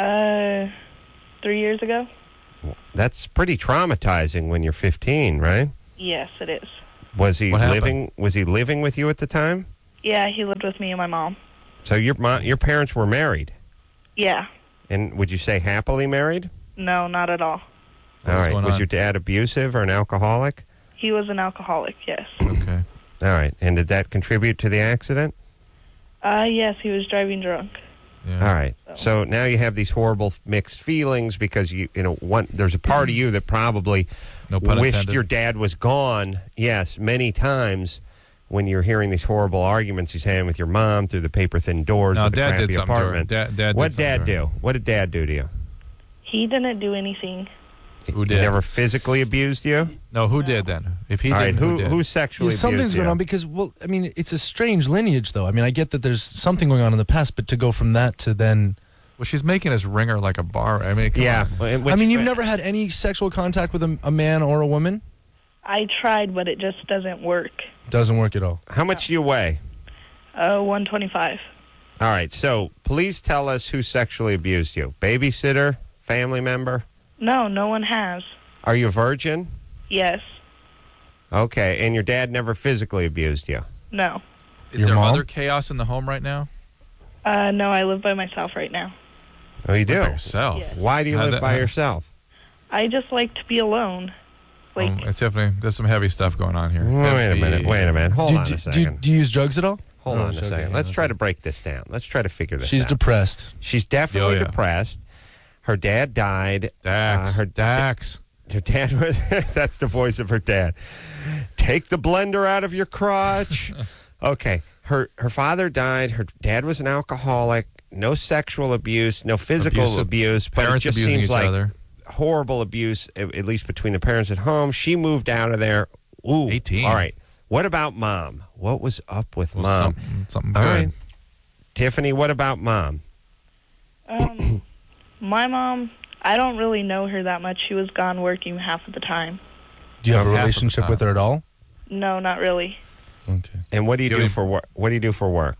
Speaker 5: Uh, three years ago?
Speaker 2: That's pretty traumatizing when you're fifteen, right?
Speaker 5: Yes, it is.
Speaker 2: Was he
Speaker 3: What happened?
Speaker 2: living? Was he living with you at the time?
Speaker 5: Yeah, he lived with me and my mom.
Speaker 2: So your mo- your parents were married,
Speaker 5: Yeah.
Speaker 2: and would you say happily married?
Speaker 5: No, not at all.
Speaker 3: What
Speaker 2: All
Speaker 3: was
Speaker 2: right.
Speaker 3: going
Speaker 2: Was
Speaker 3: on?
Speaker 2: your dad abusive or an alcoholic?
Speaker 5: He was an alcoholic, yes.
Speaker 3: Okay.
Speaker 2: All right. And did that contribute to the accident?
Speaker 5: Uh, yes, he was driving drunk.
Speaker 3: Yeah.
Speaker 2: All right. So now you have these horrible mixed feelings because you you know one there's a part of you that probably
Speaker 3: No pun
Speaker 2: wished
Speaker 3: intended.
Speaker 2: your dad was gone. Yes, many times when you're hearing these horrible arguments he's having with your mom through the paper thin doors
Speaker 3: No,
Speaker 2: of the
Speaker 3: Dad did
Speaker 2: crappy
Speaker 3: something to her.
Speaker 2: apartment.
Speaker 3: Dad- Dad did
Speaker 2: what
Speaker 3: something
Speaker 2: dad
Speaker 3: to her.
Speaker 2: do? What did dad do to you?
Speaker 5: He didn't do anything.
Speaker 3: Who
Speaker 2: He
Speaker 3: did?
Speaker 2: never physically abused you?
Speaker 3: No, who did then? If he
Speaker 2: All right.
Speaker 3: didn't,
Speaker 2: Who
Speaker 3: who did?
Speaker 2: who sexually
Speaker 7: Yeah, something's
Speaker 2: abused
Speaker 7: going
Speaker 2: you?
Speaker 7: on because, well, I mean, it's a strange lineage, though. I mean, I get that there's something going on in the past, but to go from that to then,
Speaker 3: Well, she's making us ring her like a bar. I mean, come
Speaker 2: Yeah.
Speaker 3: on.
Speaker 2: in which-
Speaker 7: I mean, you've never had any sexual contact with a, a man or a woman?
Speaker 5: I tried, but it just doesn't work.
Speaker 7: Doesn't work at all.
Speaker 2: How much do you weigh?
Speaker 5: Uh, one twenty-five.
Speaker 2: All right. So please tell us who sexually abused you. Babysitter? Family member?
Speaker 5: No, no one has.
Speaker 2: Are you a virgin?
Speaker 5: Yes.
Speaker 2: Okay, and your dad never physically abused you?
Speaker 5: No.
Speaker 3: Is
Speaker 7: Your
Speaker 3: there
Speaker 7: mom?
Speaker 3: other chaos in the home right now?
Speaker 5: Uh, no, I live by myself right now.
Speaker 2: Oh, you do?
Speaker 3: By yourself.
Speaker 5: Yeah.
Speaker 2: Why do you
Speaker 3: How
Speaker 2: live
Speaker 3: that-
Speaker 2: by
Speaker 3: how-
Speaker 2: yourself?
Speaker 5: I just like to be alone. Like,
Speaker 3: Um, it's definitely there's some heavy stuff going on here.
Speaker 2: Wait a
Speaker 3: Heavy-
Speaker 2: minute, wait a minute. Hold
Speaker 7: do,
Speaker 2: on
Speaker 7: do-
Speaker 2: a
Speaker 7: do,
Speaker 2: second.
Speaker 7: do you use drugs at all?
Speaker 2: Hold
Speaker 7: Oh,
Speaker 2: on a
Speaker 7: okay,
Speaker 2: second.
Speaker 7: yeah,
Speaker 2: Let's
Speaker 7: okay.
Speaker 2: try to break this down. Let's try to figure this
Speaker 7: She's
Speaker 2: out.
Speaker 7: depressed.
Speaker 2: She's definitely
Speaker 3: Oh, yeah.
Speaker 2: depressed. Her dad died.
Speaker 3: Dax.
Speaker 2: Uh, her
Speaker 3: Dax.
Speaker 2: Her dad was. That's the voice of her dad. Take the blender out of your crotch. Okay. Her her father died. Her dad was an alcoholic. No sexual abuse. No physical
Speaker 3: Abusive
Speaker 2: abuse. But it
Speaker 3: parents
Speaker 2: just
Speaker 3: abusing
Speaker 2: seems
Speaker 3: each
Speaker 2: like
Speaker 3: other.
Speaker 2: horrible abuse, at at least between the parents at home. She moved out of there. Ooh.
Speaker 3: eighteen.
Speaker 2: All right. What about mom? What was up with
Speaker 3: Well,
Speaker 2: mom?
Speaker 3: something, something
Speaker 2: All
Speaker 3: good.
Speaker 2: right. Tiffany, what about mom?
Speaker 5: um, my mom, I don't really know her that much. She was gone working half of the time.
Speaker 7: Do you have
Speaker 2: Um,
Speaker 7: a
Speaker 2: half of the
Speaker 7: relationship
Speaker 3: time.
Speaker 7: with her at all?
Speaker 5: No, not really.
Speaker 7: Okay.
Speaker 2: And what do you
Speaker 3: Do
Speaker 2: do
Speaker 3: you-
Speaker 2: for work? What do you do for work?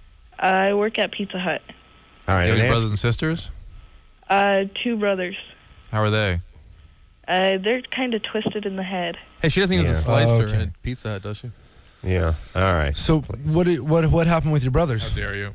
Speaker 5: Uh, I work at Pizza Hut.
Speaker 2: All right.
Speaker 3: Do you have
Speaker 2: and
Speaker 3: any
Speaker 2: ask-
Speaker 3: brothers and sisters?
Speaker 5: Uh, two brothers.
Speaker 3: How are they?
Speaker 5: Uh, they're kind of twisted in the head.
Speaker 8: Hey, she doesn't use
Speaker 2: Yeah.
Speaker 8: a slicer
Speaker 7: Oh, okay.
Speaker 8: at Pizza Hut, does she?
Speaker 2: Yeah. All right.
Speaker 7: So what did, what what happened with your brothers?
Speaker 3: How dare you?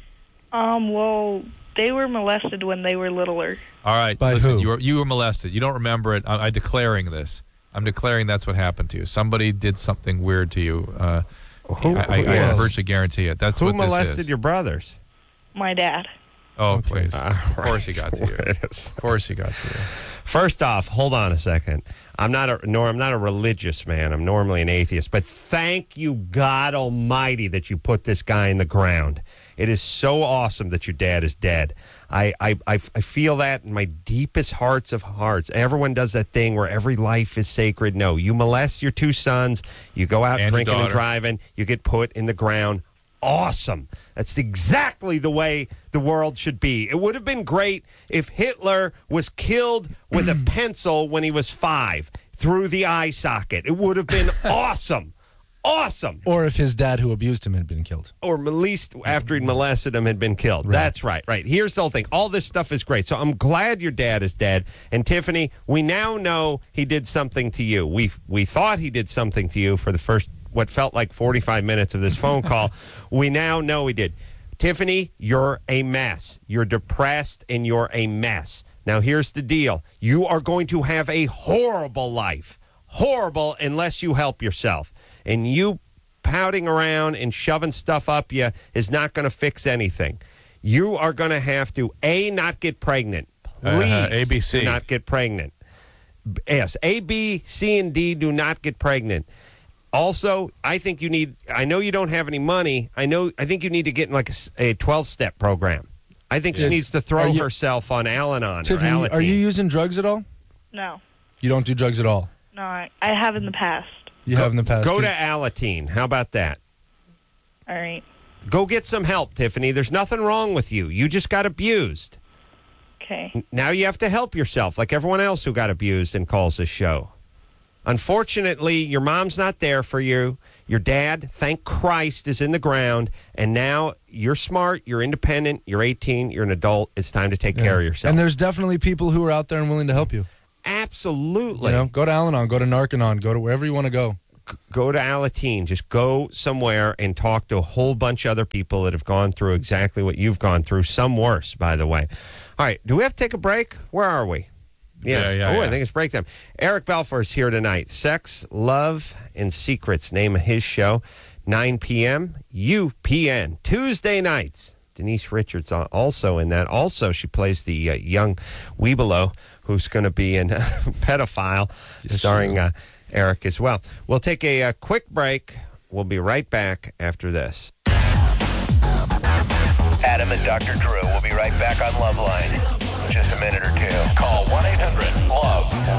Speaker 5: Um, well, they were molested when they were littler.
Speaker 3: All right,
Speaker 7: By
Speaker 3: listen,
Speaker 7: who?
Speaker 3: you were you were molested. You don't remember it. I, I'm declaring this. I'm declaring that's what happened to you. Somebody did something weird to you. Uh,
Speaker 2: Who,
Speaker 3: I, I, I
Speaker 2: yeah.
Speaker 3: can virtually guarantee it. That's
Speaker 2: Who
Speaker 3: what this
Speaker 2: molested
Speaker 3: is.
Speaker 2: your brothers?
Speaker 5: My dad.
Speaker 3: Oh, please.
Speaker 2: All
Speaker 3: Of course
Speaker 2: right.
Speaker 3: he got to you.
Speaker 2: Yes.
Speaker 3: Of course he got to you.
Speaker 2: First off, hold on a second. I'm not a nor I'm not a religious man. I'm normally an atheist, but thank you, God Almighty, that you put this guy in the ground. It is so awesome that your dad is dead. I I, I, I feel that in my deepest hearts of hearts. Everyone does that thing where every life is sacred. No, you molest your two sons, you go out
Speaker 3: And your
Speaker 2: drinking and
Speaker 3: daughter.
Speaker 2: driving, you get put in the ground. Awesome. That's exactly the way the world should be. It would have been great if Hitler was killed with a pencil when he was five through the eye socket. It would have been awesome. Awesome.
Speaker 7: Or if his dad who abused him had been killed.
Speaker 2: Or at least after he'd molested him had been killed.
Speaker 7: Right.
Speaker 2: That's right. Right. Here's the whole thing. All this stuff is great. So I'm glad your dad is dead. And Tiffany, we now know he did something to you. We we thought he did something to you for the first what felt like forty-five minutes of this phone call. We now know he did. Tiffany, you're a mess. You're depressed and you're a mess. Now, here's the deal. You are going to have a horrible life. Horrible unless you help yourself. And you pouting around and shoving stuff up you is not going to fix anything. You are going to have to, A, not get pregnant. Please
Speaker 3: Uh, A, B, C.
Speaker 2: do not get pregnant. B- Yes, A, B, C, and D do not get pregnant. Also, I think you need, I know you don't have any money. I know, I think you need to get in like a twelve-step program. I think she
Speaker 7: Yeah.
Speaker 2: needs to throw
Speaker 7: Are you-
Speaker 2: herself on Al-Anon or
Speaker 7: Tiffany,
Speaker 2: Alateen.
Speaker 7: are you using drugs at all?
Speaker 5: No.
Speaker 7: You don't do drugs at all.
Speaker 5: No, I, I have in the past.
Speaker 7: You have in the past.
Speaker 2: Go to
Speaker 7: 'Cause-
Speaker 2: Alateen. How about that?
Speaker 5: All right.
Speaker 2: Go get some help, Tiffany. There's nothing wrong with you. You just got abused.
Speaker 5: Okay.
Speaker 2: Now you have to help yourself like everyone else who got abused and calls this show. Unfortunately, your mom's not there for you. Your dad, thank Christ, is in the ground. And now you're smart, you're independent, you're eighteen, you're an adult. It's time to take care of yourself.
Speaker 7: And there's definitely people who are out there and willing to help you.
Speaker 2: Absolutely.
Speaker 7: You know, go to Al-Anon, go to Narcanon, go to wherever you want to go.
Speaker 2: Go to Alateen. Just go somewhere and talk to a whole bunch of other people that have gone through exactly what you've gone through. Some worse, by the way. All right. Do we have to take a break? Where are we?
Speaker 3: Yeah, yeah,
Speaker 2: Oh,
Speaker 3: yeah.
Speaker 2: I think it's break time. Eric Balfour is here tonight. Sex, Love, and Secrets, name of his show. nine p.m. U P N. Tuesday nights. Denise Richards uh, also in that. Also, she plays the uh, young Weebelo, who's going to be in uh, Pedophile, starring uh, Eric as well. We'll take a, uh quick break. We'll be right back after this.
Speaker 10: Adam and Doctor Drew will be right back on Loveline in just a minute or two. Call one eight hundred love